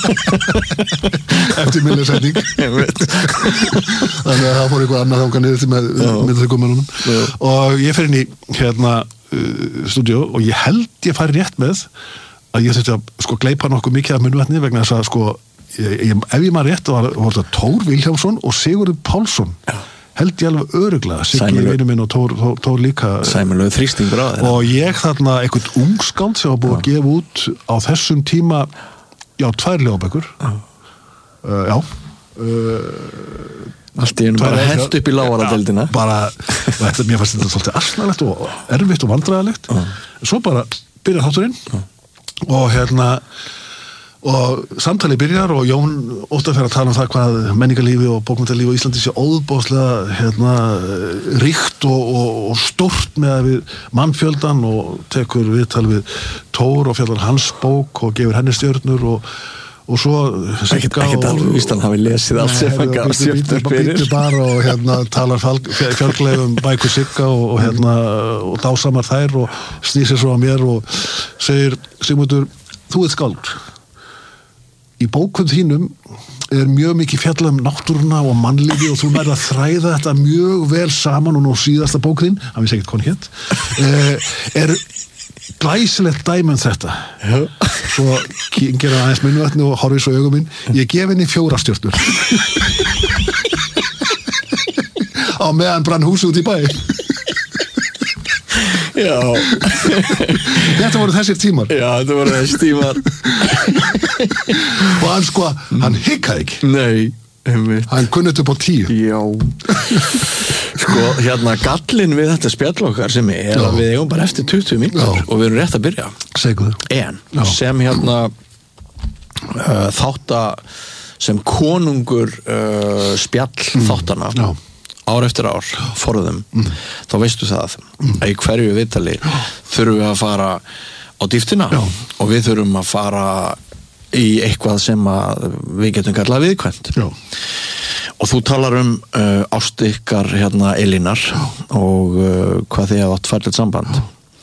Eftir millisetning. Þannig að það fór einhver annað þangað niður til með myndatökumönnunum. Og ég fer inn í hérna uh, stúdíó og ég held ég fari rétt með að ég þurfti að sko gleipa nokkuð mikið af munnvatni vegna þess að sko ég, ég, ef ég maður rétt var, var þetta Tór Vilhjálmsson og Sigurður Pálsson Já. Held ég alveg örugglega Siggi vinur minn og Tór, Tór, Tór líka Sæmilegu þrýstingur á þeirra og ég þarna eitthvað ungskáld sem var búið að gefa út á þessum tíma já, tvær ljóðabækur uh, já uh, allt í einu bara hent upp í lágaradeildina bara, þetta, mér fannst þetta svolítið asnalegt og erfitt og vandræðalegt uh. svo bara byrjar þátturinn uh. og hérna og samtalið byrjar og Jón Óttar fer að tala um það hvað menningarlífi og bókmenntalífi á Íslandi sé óðbóðslega hérna ríkt og, og, og stórt með að við mannfjöldan og tekur viðtal við Tór og fjallar hans bók og gefur henni stjörnur og, og svo Sigga og... Ekkert alveg víst hann hafi lesið allt sem hann gaf stjörnur fyrir Býttu bara og hérna talar fjölglegum bækur Sigga og, og hérna og dásamar þær og snýr sér svo að mér og segir Sigmundur, þú ert skáld í bókum þínum er mjög mikið fjalla um náttúruna og mannlífi og þú nærð að þræða þetta mjög vel saman og nú síðasta bók þín, hann vissi ekkert hvað hann hét, er glæsilegt dæmi um þetta. Svo gera aðeins munnvatni og horfir svo augum minn, ég gef henni fjóra stjörnur. Á meðan brann húsið út í bæ. Já. Þetta voru þessir tímar. Já, þetta voru þessir tímar. Og hann sko, hann hikaði ekki. Nei, einmitt. Hann kunnit upp á tíu. Já. Sko, hérna gallinn við þetta spjall okkar sem er Já. Að við eigum bara eftir tuttugu mínútur og við erum rétt að byrja. Seguðu. En, Já. Sem hérna uh, þátta sem konungur uh, spjall mm. þáttana. Já. Ár eftir ár, forðum, mm. þá veistu það mm. að í hverju viðtali þurfum við að fara á dýftina Já. Og við þurfum að fara í eitthvað sem að við getum kallað viðkvæmt. Já. Og þú talar um uh, ást ykkar hérna Elínar Já. Og uh, hvað þið hafa átt færlegt samband.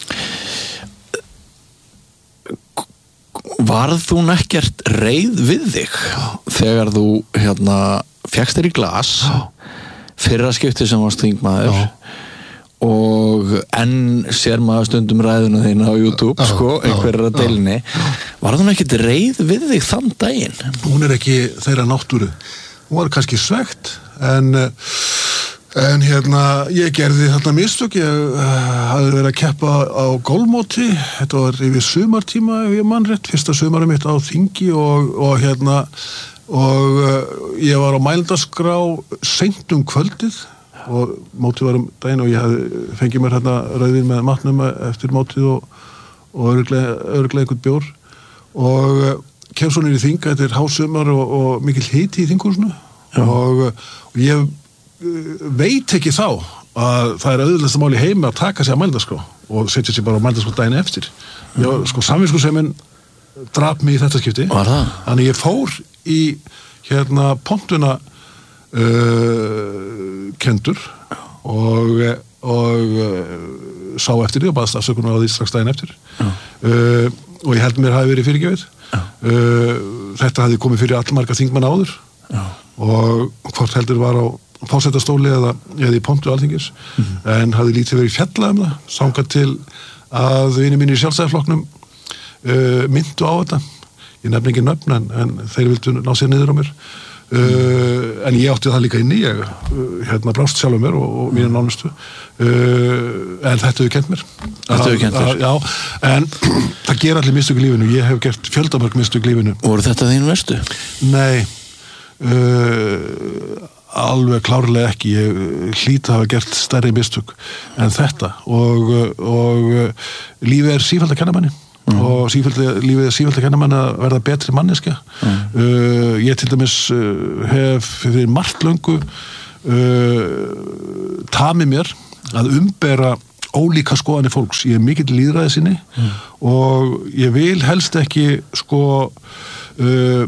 Já. Varð þú nekkert reið við þig Já. Þegar þú hérna fékkst þér í glas Já. Fyrra skipti sem varst þingmaður Já. Og enn sér maður stundum ræðuna þín á YouTube Já. Sko, einhverjar að deilinni var hún ekkert reið við þig þann daginn? Hún er ekki þeirra náttúru hún var kannski svegt en, en hérna ég gerði þarna mistök ég uh, hafði verið að keppa á golfmóti þetta var yfir sumartíma ef ég mann rétt, fyrsta sumarum mitt á þingi og, og hérna og uh, ég var á mælendaskrá seint um kvöldið og mótið var um daginn og ég hafði fengið mér hérna rauðvín með matnum eftir mótið og, og örugglega, örugglega einhvern bjór og uh, kem svo niður í þinga þetta er hásumar og, og mikil hiti í þinghúsinu og, og ég uh, veit ekki þá að það er auðvitað mál í heimi að taka sig að mælendaskrá og setja sig bara á mælendaskrá daginn eftir ég var sko samviskusemin drap mig í þetta skipti þannig ég fór í hérna pontuna uh, kendur og, og uh, sá eftir því og baðast afsökunar á því strax daginn eftir uh, og ég held mér hafi verið fyrirgefið uh, þetta hafi komið fyrir allmarga þingmann áður Já. Og hvort heldur var á forsetastóli eða, eða í pontu Alþingis mm. en hafði lítið verið fjallað um það þangað til að vinir mínir í Sjálfstæðisflokknum uh, myndu á þetta ég nefni ekki nöfn en, en þeir vildu ná sér niður á mér uh, en ég átti það líka inn í ég uh, hérna brást sjálfum mér og, og mínu nánustu uh, en þetta hefur kent mér Þetta hefur kent mér Já, en það gera allir mistök í lífinu ég hef gert fjöldamörg mistök í lífinu Voru þetta þín verstu? Nei uh, alveg klárlega ekki ég hlýt að hafa gert stærri mistök en þetta og, og lífið er sífellt að kenna manni mm. og sífellt, lífið er sífellt að kenna manni að verða betri manneskja mm. uh, ég til dæmis uh, hef fyrir margt löngu uh, tamið mér að umbera ólíka skoðanir fólks ég er mikill lýðræði sinni mm. og ég vil helst ekki sko Uh,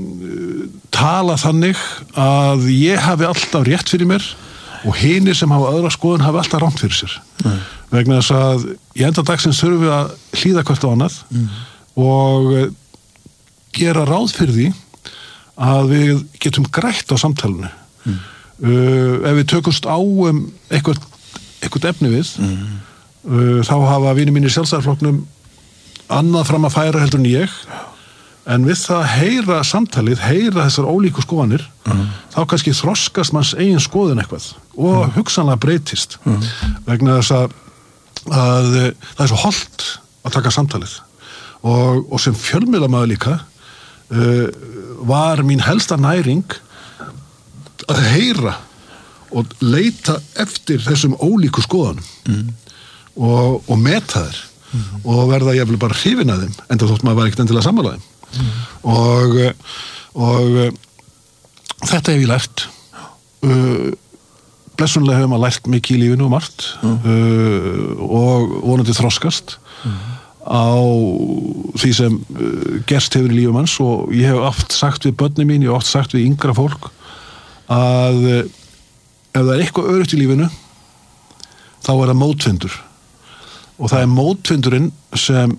tala þannig að ég hafi alltaf rétt fyrir mér og hinir sem hafa öðra skoðun hafi alltaf rangt fyrir sér mm. vegna þess að í enda dagsins þurfum við að hlýða hvert á annað mm. og gera ráð fyrir því að við getum grætt á samtalenu mm. uh, ef við tökumst á um eitthvað, eitthvað efni við mm. uh, þá hafa vinir mínir í Sjálfstæðisflokknum annað fram að færa heldur en ég en við það heyra samtalið, heyra þessar ólíku skoðanir, mm. þá kannski þroskast manns eigin skoðun eitthvað og mm. hugsanlega breytist mm. vegna þess að, að það er svo hollt að taka samtalið og, og sem fjölmiðlamaður líka uh, var mín helsta næring að heyra og leita eftir þessum ólíku skoðanum mm. og, og meta þær mm. og verða jafnvel bara hrifin að þeim enda þótt maður var ekkert endilega sammála þeim Mm. og og þetta hef ég lært uh, blessunlega hefur maður lært mikið í lífinu og margt mm. uh, og vonandi þroskast mm. á því sem uh, gerst hefur í lífum hans og ég hef oft sagt við börni mín, ég hef oft sagt við yngra fólk að uh, ef það er eitthvað öruggt í lífinu þá er það mótvindur og það er mótvindurinn sem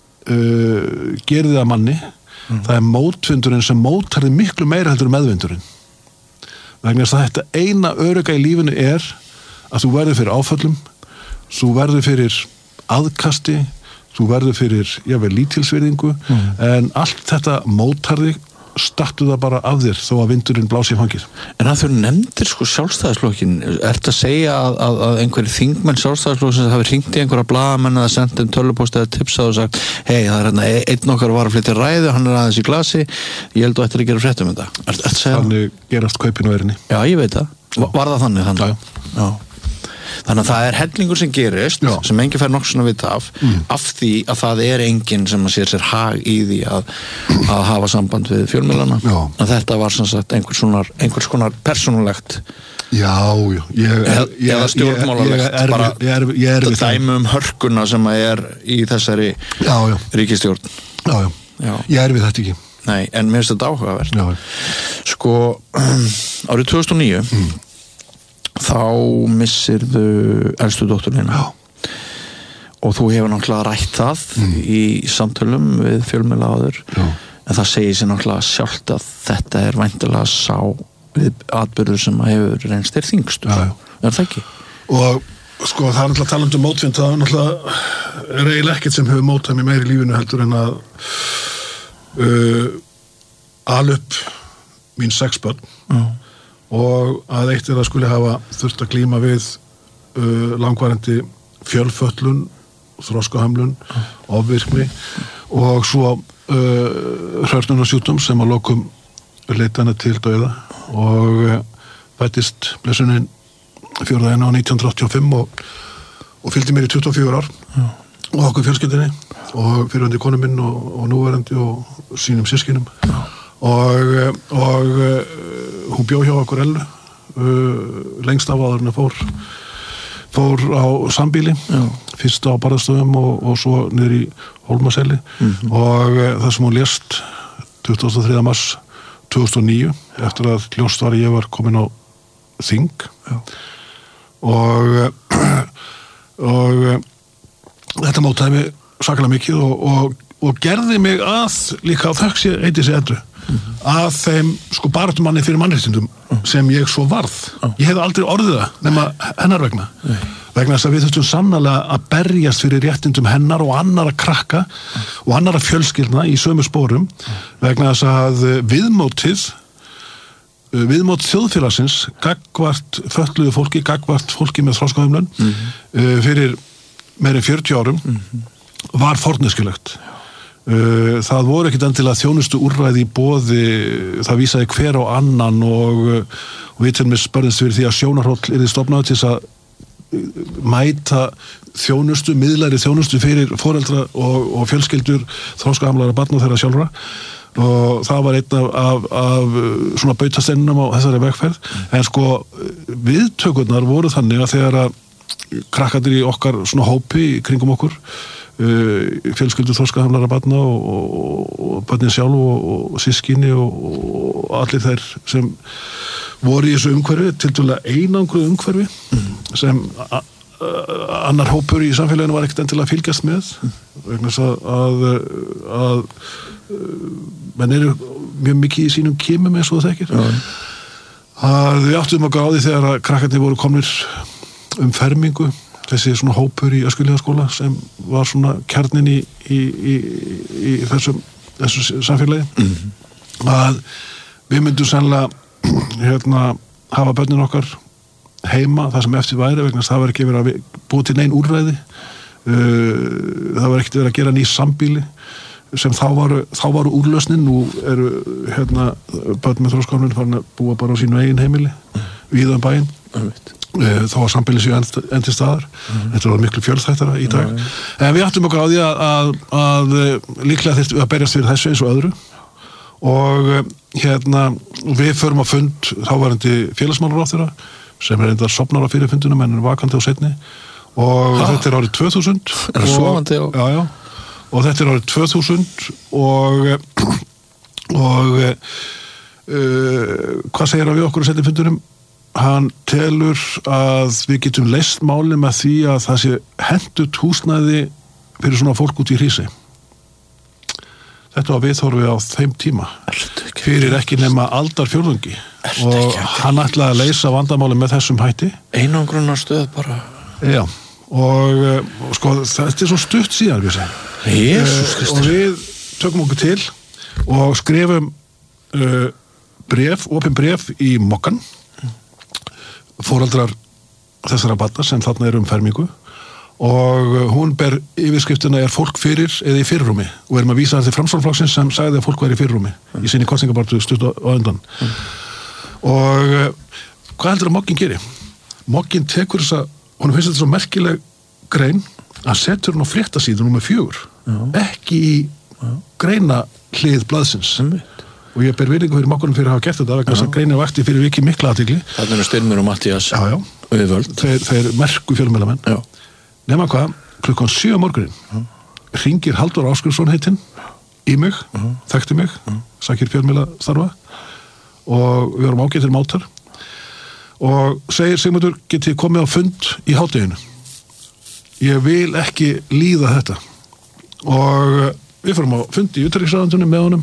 uh, gerir það að manni Mm. það er mótvindurinn sem mótar þig miklu meira heldur meðvindurinn vegna þess að þetta eina örugga í lífinu er að þú verður fyrir áföllum þú verður fyrir aðkasti þú verður fyrir, jável, lítilsvirðingu mm. en allt þetta mótar þig stattu það bara af þér þó að vindurinn blási í fangið. En að þú nefndir sko Sjálfstæðisflokkin, ertu að segja að, að, að einhverjir þingmenn Sjálfstæðisflokksins hafi hringt í einhverja blaðamenn eða sendt um tölvupóst eða tipsað og sagt hei, það er hérna, einn okkar var að flytja ræðu, hann er aðeins í glasi, ég held þú ættir að gera frétt um þetta. Er, er þannig gerast kaupin og erinni. Já, ég veit það. Var, var það þannig? þannig? Já. Já. Þannig að það er hellingur sem gerist Já. Sem enginn fær nokkuð svona vita af mm. af því að það er enginn sem að sér sér hag í því að, að hafa samband við fjölmiðlana að þetta var sem sagt einhvers konar, einhvers konar persónulegt Já, já ég, ég, eða stjórnmálalegt bara dæmi um hörkuna sem að er í þessari já, já. ríkisstjórn Já, já, já. Ég er við þetta ekki Nei, en mér finnst þetta áhugavert Sko, árið tvö þúsund og níu mm. þá missirðu elstu dótturina og þú hefur náttúrulega rætt það mm. í samtölum við fjölmiðla áður en það segir sér náttúrulega sjálft að þetta er væntanlega sá við atburður sem hefur reynst þér þyngstur er það ekki? Og sko það er náttúrulega talandi um mótvind það er náttúrulega er eiginlega ekkert sem hefur mótað mér meir í lífinu heldur en að uh, alup mín sex börn Já og að eitt er að skuli hafa þurft að glíma við uh, langvarandi fjölföllun, þroskahömlun, ofvirkni og svo uh, hrörnunarsjúkdóm sem að lokum leita hana til dauða og uh, fættist blessunin fjórða janúar nítján hundruð áttatíu og fimm og, og fylgdi mér í tuttugu og fjögur ár Já. Og okkur fjölskyldinni og fyrirverandi konu minn og, og núverandi og sínum sískinum Já. og, og uh, hún bjó hjá okkur Ellu uh, lengst af áður en fór fór á sambýli Já. Fyrst á Barðastöðum og, og svo niður í Hólmaselli mm-hmm. og uh, það sem hún lést tuttugasta og þriðja mars tvö þúsund og níu eftir að ljóst var að ég var komin á þing Já. og uh, og uh, þetta mótaði mig sakalega mikið og, og, og gerði mig að líka á þökk sér heiti sér endur að þeim sko baráttumanni fyrir mannréttindum sem ég svo varð. Ég hef aldrei orðið það nema hennar vegna. Vegna þess að við þurftum sannarlega að berjast fyrir réttindum hennar og annara krakka og annara fjölskyldna í sömu spórum vegna þess að viðmótið viðmót þjóðfélagsins gagnvart fötluðu fólki, gagnvart fólki með þroskahömlun mm-hmm. fyrir meira en fjörutíu árum mm-hmm. var forneskjulegt. Það voru ekkit endilega þjónustu úrræði í boði, það vísaði hver á annan og, og við til með spörðist fyrir því að sjónarhóll yrði stofnaður til þess að mæta þjónustu, miðlæri þjónustu fyrir foreldra og, og fjölskyldur þroskahamlaðra barna þeirra sjálfra og það var einn af, af, af svona bautasteinunum á þessari vegferð en sko viðtökurnar voru þannig að þegar að krakkarnir í okkar svona hópi í kringum okkur uh, fjölskyldur þroskahamlaðra barna og, og, og börnin sjálf og, og sískinni og, og allir þeir sem voru í þessu umhverfi tiltölulega einangruð umhverfi mm. sem a, a, annar hópur í samfélaginu var ekkert endilega að fylgjast með mm. vegna þess að, að, að menn eru mjög mikið í sínum kimum eins og það þekkir ja. að við áttum að gáði þegar að krakkarnir voru komnir um fermingu þessi svona hópur í Öskjuhlíðarskóla sem var svona kjarnin í, í, í, í þessum, þessum samfélagi mm-hmm. að við myndum sannlega hérna hafa börnin okkar heima það sem eftir væri vegna það var ekki verið að búið til nein úrræði það var ekkert verið að gera ný sambýli sem þá varu, þá varu úrlausnin nú eru hérna börn með þroskahömlun farin að búa bara á sínu eigin heimili mm. víða um bæinn mm. þá var sambýli sér enn til staðar mm. þetta var miklu fjölþættara í dag mm. en við áttum okkur á því að, að, að líklega þyrftum við að berjast fyrir þessu eins og öðru og hérna við förum að fund þáverandi félagsmálaráðherra sem er enda sofnar á fyrir fundunum en er vakandi á seinni og ha? Þetta er árið tvö þúsund er það sofandi á? Já, já og þetta er árið tvö þúsund og og uh, hvað segir hann við okkur að setja fundunum? Hann telur að við getum leyst máli með því að það sé hentut húsnæði fyrir svona fólk út í Hrísey. Þetta var viðhorfið á þeim tíma fyrir ekki nema aldarfjórðungi og hann ætlaði að leysa vandamáli með þessum hætti. Einangrunarstöð bara. Já. Og, og sko þetta er svo stutt síðan við segjum Jesus, uh, og við tökum okkur til og skrifum uh, bref, opin bref í Mokkan foreldrar þessara barna sem þarna eru um fermingu og hún ber yfirskriftina er fólk fyrir eða í fyrirrúmi og erum að vísa það til Framsóknarflokksins sem sagði að fólk væri í fyrirrúmi mm. í sinni kosningabaráttu stutt á undan mm. og uh, hvað heldur að Mokkin geri? Mokkin tekur þessa hún finnst þetta svo merkileg grein að setur hún á fréttasíðu númer fjögur Já. Ekki í Já. Greina hlið blaðsins mm. og ég ber virðingu fyrir Mokkunum fyrir að hafa gert þetta vegna þess að greinin vakti fyrir viki mikla athygli Þarna eru Styrmir og Matthías þeir, þeir merku fjölmiðlamenn nema hvað, klukkan sjö á morgunin hringir Halldór Ásgrímsson heitinn í mig, Já. Þekkti mig sakir fjölmiðla starfa og við vorum ágættir mátar og segir Sigmundur getið komið á fund í hádeginu ég vil ekki líða þetta og við fórum á fund í utanríkisráðuneytinu með honum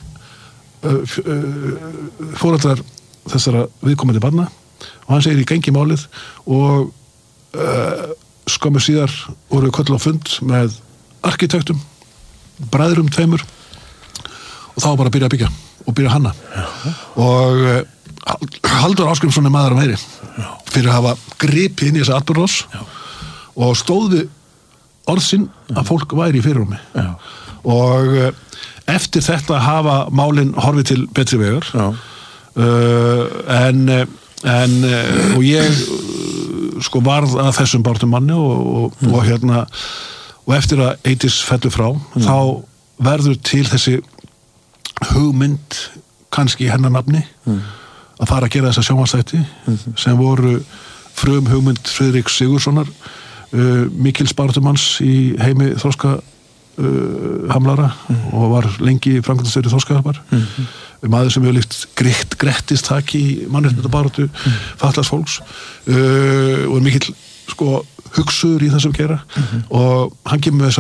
foreldrar þessara viðkomandi barna og hann segir í gengi málið og uh, skömmu síðar voru við kölluð á fund með arkitektum bræðrum tveimur og þá bara að byrja að byggja og byrja að hanna Já. og uh, Halldór Ásgrímsson er maður að meiri Já. Fyrir að hafa gripið inn í þessa atburðarás og stóð við orðsinn að fólk væri í fyrirrúmi Já. Og eftir þetta hafa málin horfið til betri vegar uh, en, en og ég sko varð að þessum bartum manni og, og, mm. og hérna og eftir að Eydís fellur frá mm. þá verður til þessi hugmynd kannski í hennar nafni mm. að fara að gera þessa sjónvarpsþætti mm-hmm. sem voru frum hugmynd Friðriks Sigurðssonar uh, mikils baratumanns í heimi þroska uh, hamlara mm-hmm. og var lengi framkvæmdastjóri þroskahjálpar mm-hmm. maður sem hefur líkt greitt grettistaki í mannréttindabaráttu mm-hmm. fatlaðs fólks uh, og er mikill sko hugsuður í þessum gera mm-hmm. og hann kemur með þessa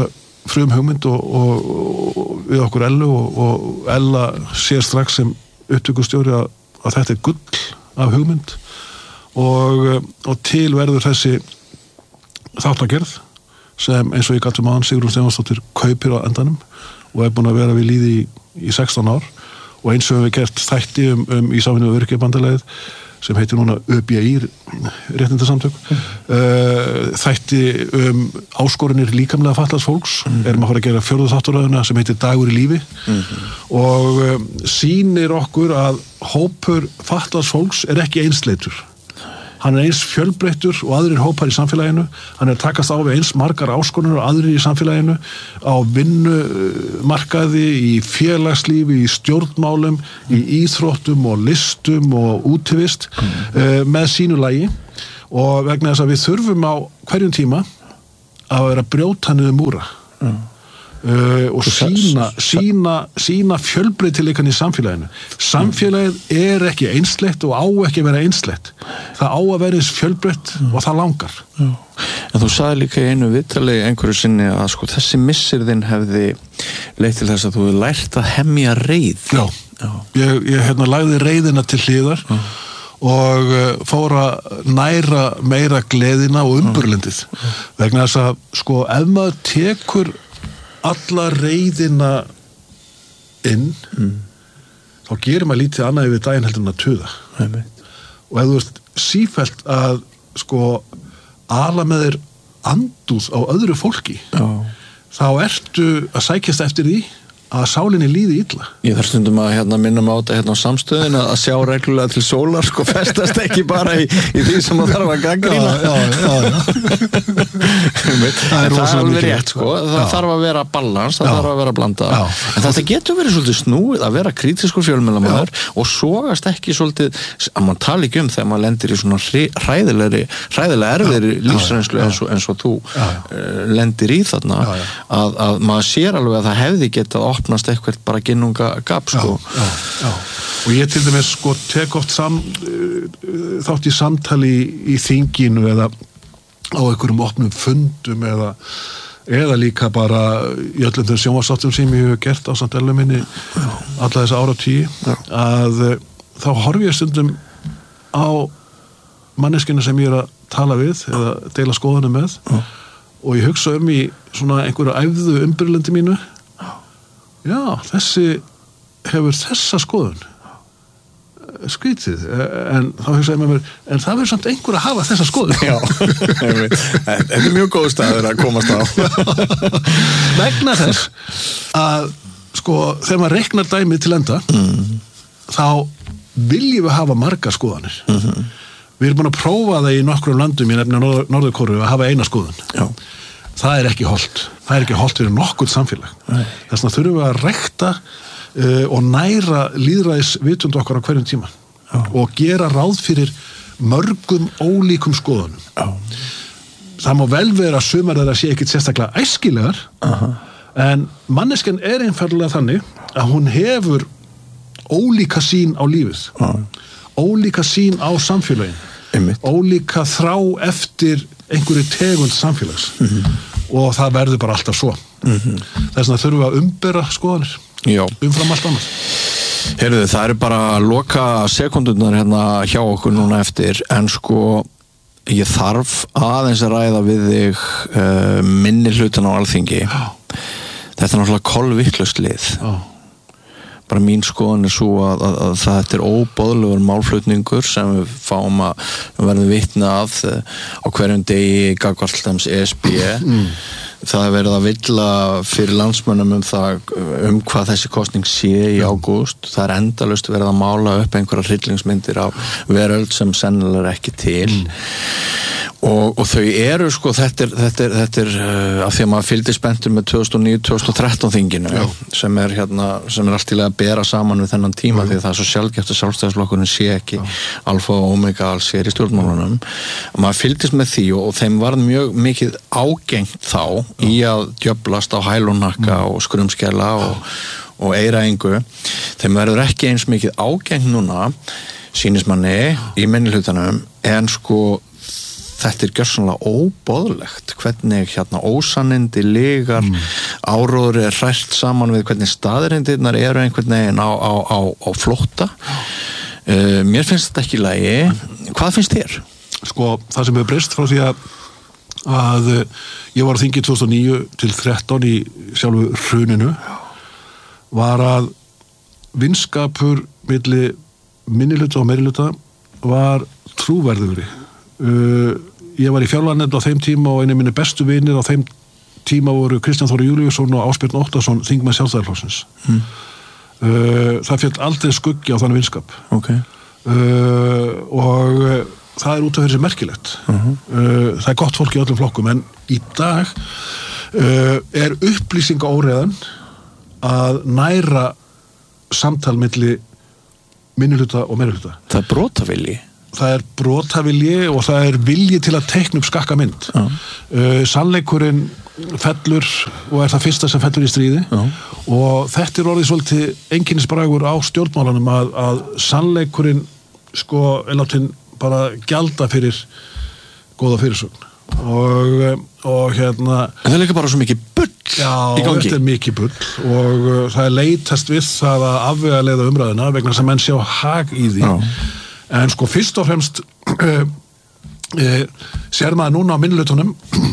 frum hugmynd og, og, og við okkur Ellu og, og Ella sér strax sem upptökustjóri að, að þetta er gull af hugmynd og, og til verður þessi þáttagerð sem eins og ég gat um aðan Sigrún Stefánsdóttir kaupir á endanum og er búin að vera við lýði í, í sextán ár og eins og við gert þætti um, um í samvinnu við Öryrkjabandalagið sem heitir núna Ö B I réttindasamtök mm. uh, þætti um áskoranir líkamlega fatlaðs fólks mm. erum að fara að gera fjórðu þáttaröðuna sem heitir Dagur í lífi mm. og um, sýnir okkur að hópur fatlaðs fólks er ekki einsleitur hann er eins fjölbreyttur og aðrir hópar í samfélaginu hann er að takast á við eins margar áskoranir og aðrir í samfélaginu á vinnumarkaði, í félagslífi í stjórnmálum, í íþróttum og listum og útivist mm. uh, með sínu lagi og vegna þess að við þurfum á hverjum tíma að vera brjóta niður múra mm. Uh, og sína, sína, sína fjölbreytileikan í samfélaginu samfélagið er ekki einsleitt og á ekki að vera einsleitt það á að vera eins fjölbreytt mm. og það langar Já. En þú sagði líka í einu viðtali einhverju sinni að sko þessi missir þinn hefði leitt til þess að þú hefði lært að hemja reið Já, Já. Ég, ég hérna lagði reiðina til hliðar Já. og uh, fór að næra meira gleðina og umburlendið vegna þess að sko ef maður tekur alla reiðina inn mm. þá gerir maður lítið annað yfir daginn heldur en að tuða Nei, og ef þú ert sífellt að sko ala með þér andúð á öðru fólki Já. þá ertu að sækjast eftir því að sálinni líði illa Ég þarf stundum að hérna, minna mig á þetta hérna á samstöðin að sjá reglulega til sólar sko festast ekki bara í, í því sem það þarf að gagnrýna Já, já, já, já. Það er, það er alveg rétt sko það já. Þarf að vera balans, það já. Þarf að vera blanda já. En þetta getur verið svolítið snúið að vera kritískur fjölmiðlamaður og sogast ekki svolítið að mann tala ekki um þegar maður lendir í svona hræðilegri hræðilega erfiðri lífsreynslu eins, eins og þú uh, lendir í þarna já, já. Að, að maður sér alveg að það hefði getað opnast eitthvað bara ginnunga gap sko. Já, já, já. Og ég til dæmis sko tek oft sam, þátt í samtali í, í þinginu eða á einhverjum opnum fundum eða, eða líka bara í öllum þeim sjónvarpsþáttum sem ég hef gert á samt Ellu minni alla þessa ára tíu að þá horfi ég stundum á manneskina sem ég er að tala við eða deila skoðunum með já. Og ég hugsa um í svona einhverju æfðu umburlendi mínu Já, þessi hefur þessa skoðun skrítið, en þá hugsaði með mér en það verður samt einhver að hafa þessa skoðun Já, þetta er mjög góð staður að komast á Vegna þess að sko, þegar maður reiknar dæmið til enda mm. þá viljum við hafa margar skoðanir mm-hmm. Við erum búin að prófa það í nokkrum landum í nefni Norður- Norður-Kóreu að hafa eina skoðun Já Það er ekki hollt. Það er ekki hollt fyrir nokkuð samfélag. Þess vegna þurfum við að rekta uh, og næra lýðræðis vitund okkar á hverjum tíma Já. Og gera ráð fyrir mörgum ólíkum skoðunum. Já. Það má vel vera að sumar þeirra sé ekkit sérstaklega æskilegar uh-huh. en manneskjan er einfaldlega þannig að hún hefur ólíka sýn á lífið. Uh-huh. Ólíka sýn á samfélagin. Einmitt. Ólíka þrá eftir einhverju tegund samfélags mm-hmm. og það verður bara alltaf svo mm-hmm. þess vegna þurfum við að umbera skoðanir Já. Umfram allt annað Heyrðu, það eru bara loka sekúndurnar hérna hjá okkur núna eftir en sko ég þarf aðeins að ræða við þig uh, minni hlutan á Alþingi Já. Þetta er náttúrulega kolvitlaust lið Já. Bara mín skoðun er svo að, að, að þetta er óboðlegur málflutningur sem við fáum að við verðum vitni að á hverjum degi gagnvart dæmis E S B mm. Það er verið að villa fyrir landsmönnum um það um hvað þessi kosning sé í ágúst það er endalaust verið að mála upp einhverja hryllingsmyndir á veröld sem sennilega er ekki til mm. og, og þau eru sko þetta er, þetta er, þetta er uh, af því að maður fylgdi spenntur með tvö þúsund og níu til tvö þúsund og þrettán þinginu Já. sem er hérna sem er allt til að bera saman við þennan tíma Já. Því það er svo sjálfgeft að sjálfstæðisflokkurinn sé ekki Já. Alfa og omega alls er í stjórnmálunum og maður fylgdist með því og, og þeim var mjög mikið ágengt þá Já. Í að djöflast á hælunakka mm. og skrumskjala og, og eiraengu þeim verður ekki eins mikið ágengt núna sýnismanni í minnihlutanum en sko þetta er gjörsamlega óboðlegt hvernig hérna ósannindi ligar mm. áróður er hrært saman við hvernig staðreindirnar eru einhvern veginn á, á, á, á flótta uh, mér finnst þetta ekki í lagi hvað finnst þér? Sko, það sem hefur breyst frá því að að ég var á þingi tvö þúsund og níu til þrettán í sjálfu hruninu var að vinskapur milli minnihluta og meirihluta var trúverðugri uh, ég var í fjárlaganefnd á þeim tíma og einu minni bestu vinir á þeim tíma voru Kristján Þóri Júlíusson og Ásbjörn Óttarsson þingmenn Sjálfstæðisflokksins mm. uh, það féll aldrei skuggi á þann vinskap okay. uh, og uh, það er út af fyrir sig merkilegt uh-huh. uh, það er gott fólk í öllum flokkum en í dag uh, er upplýsingaóreiðan að næra samtal milli minnihluta og meirihluta það er brotavilji það er brotavilji og það er vilji til að teikna upp skakka mynd uh. Uh, sannleikurinn fellur og er það fyrsta sem fellur í stríði uh. og þetta er orðið svolítið einkennisbragur á stjórnmálanum að, að sannleikurinn sko er látin bara gjalda fyrir góða fyrirsögn og, og hérna en það er líka bara svo mikið bull já, í gangi þetta er mikið bull og uh, það er leitast við það að afvegaleiða umræðina vegna sem menn sjá hag í því já. En sko fyrst og fremst uh, uh, sér maður núna á minnihlutunum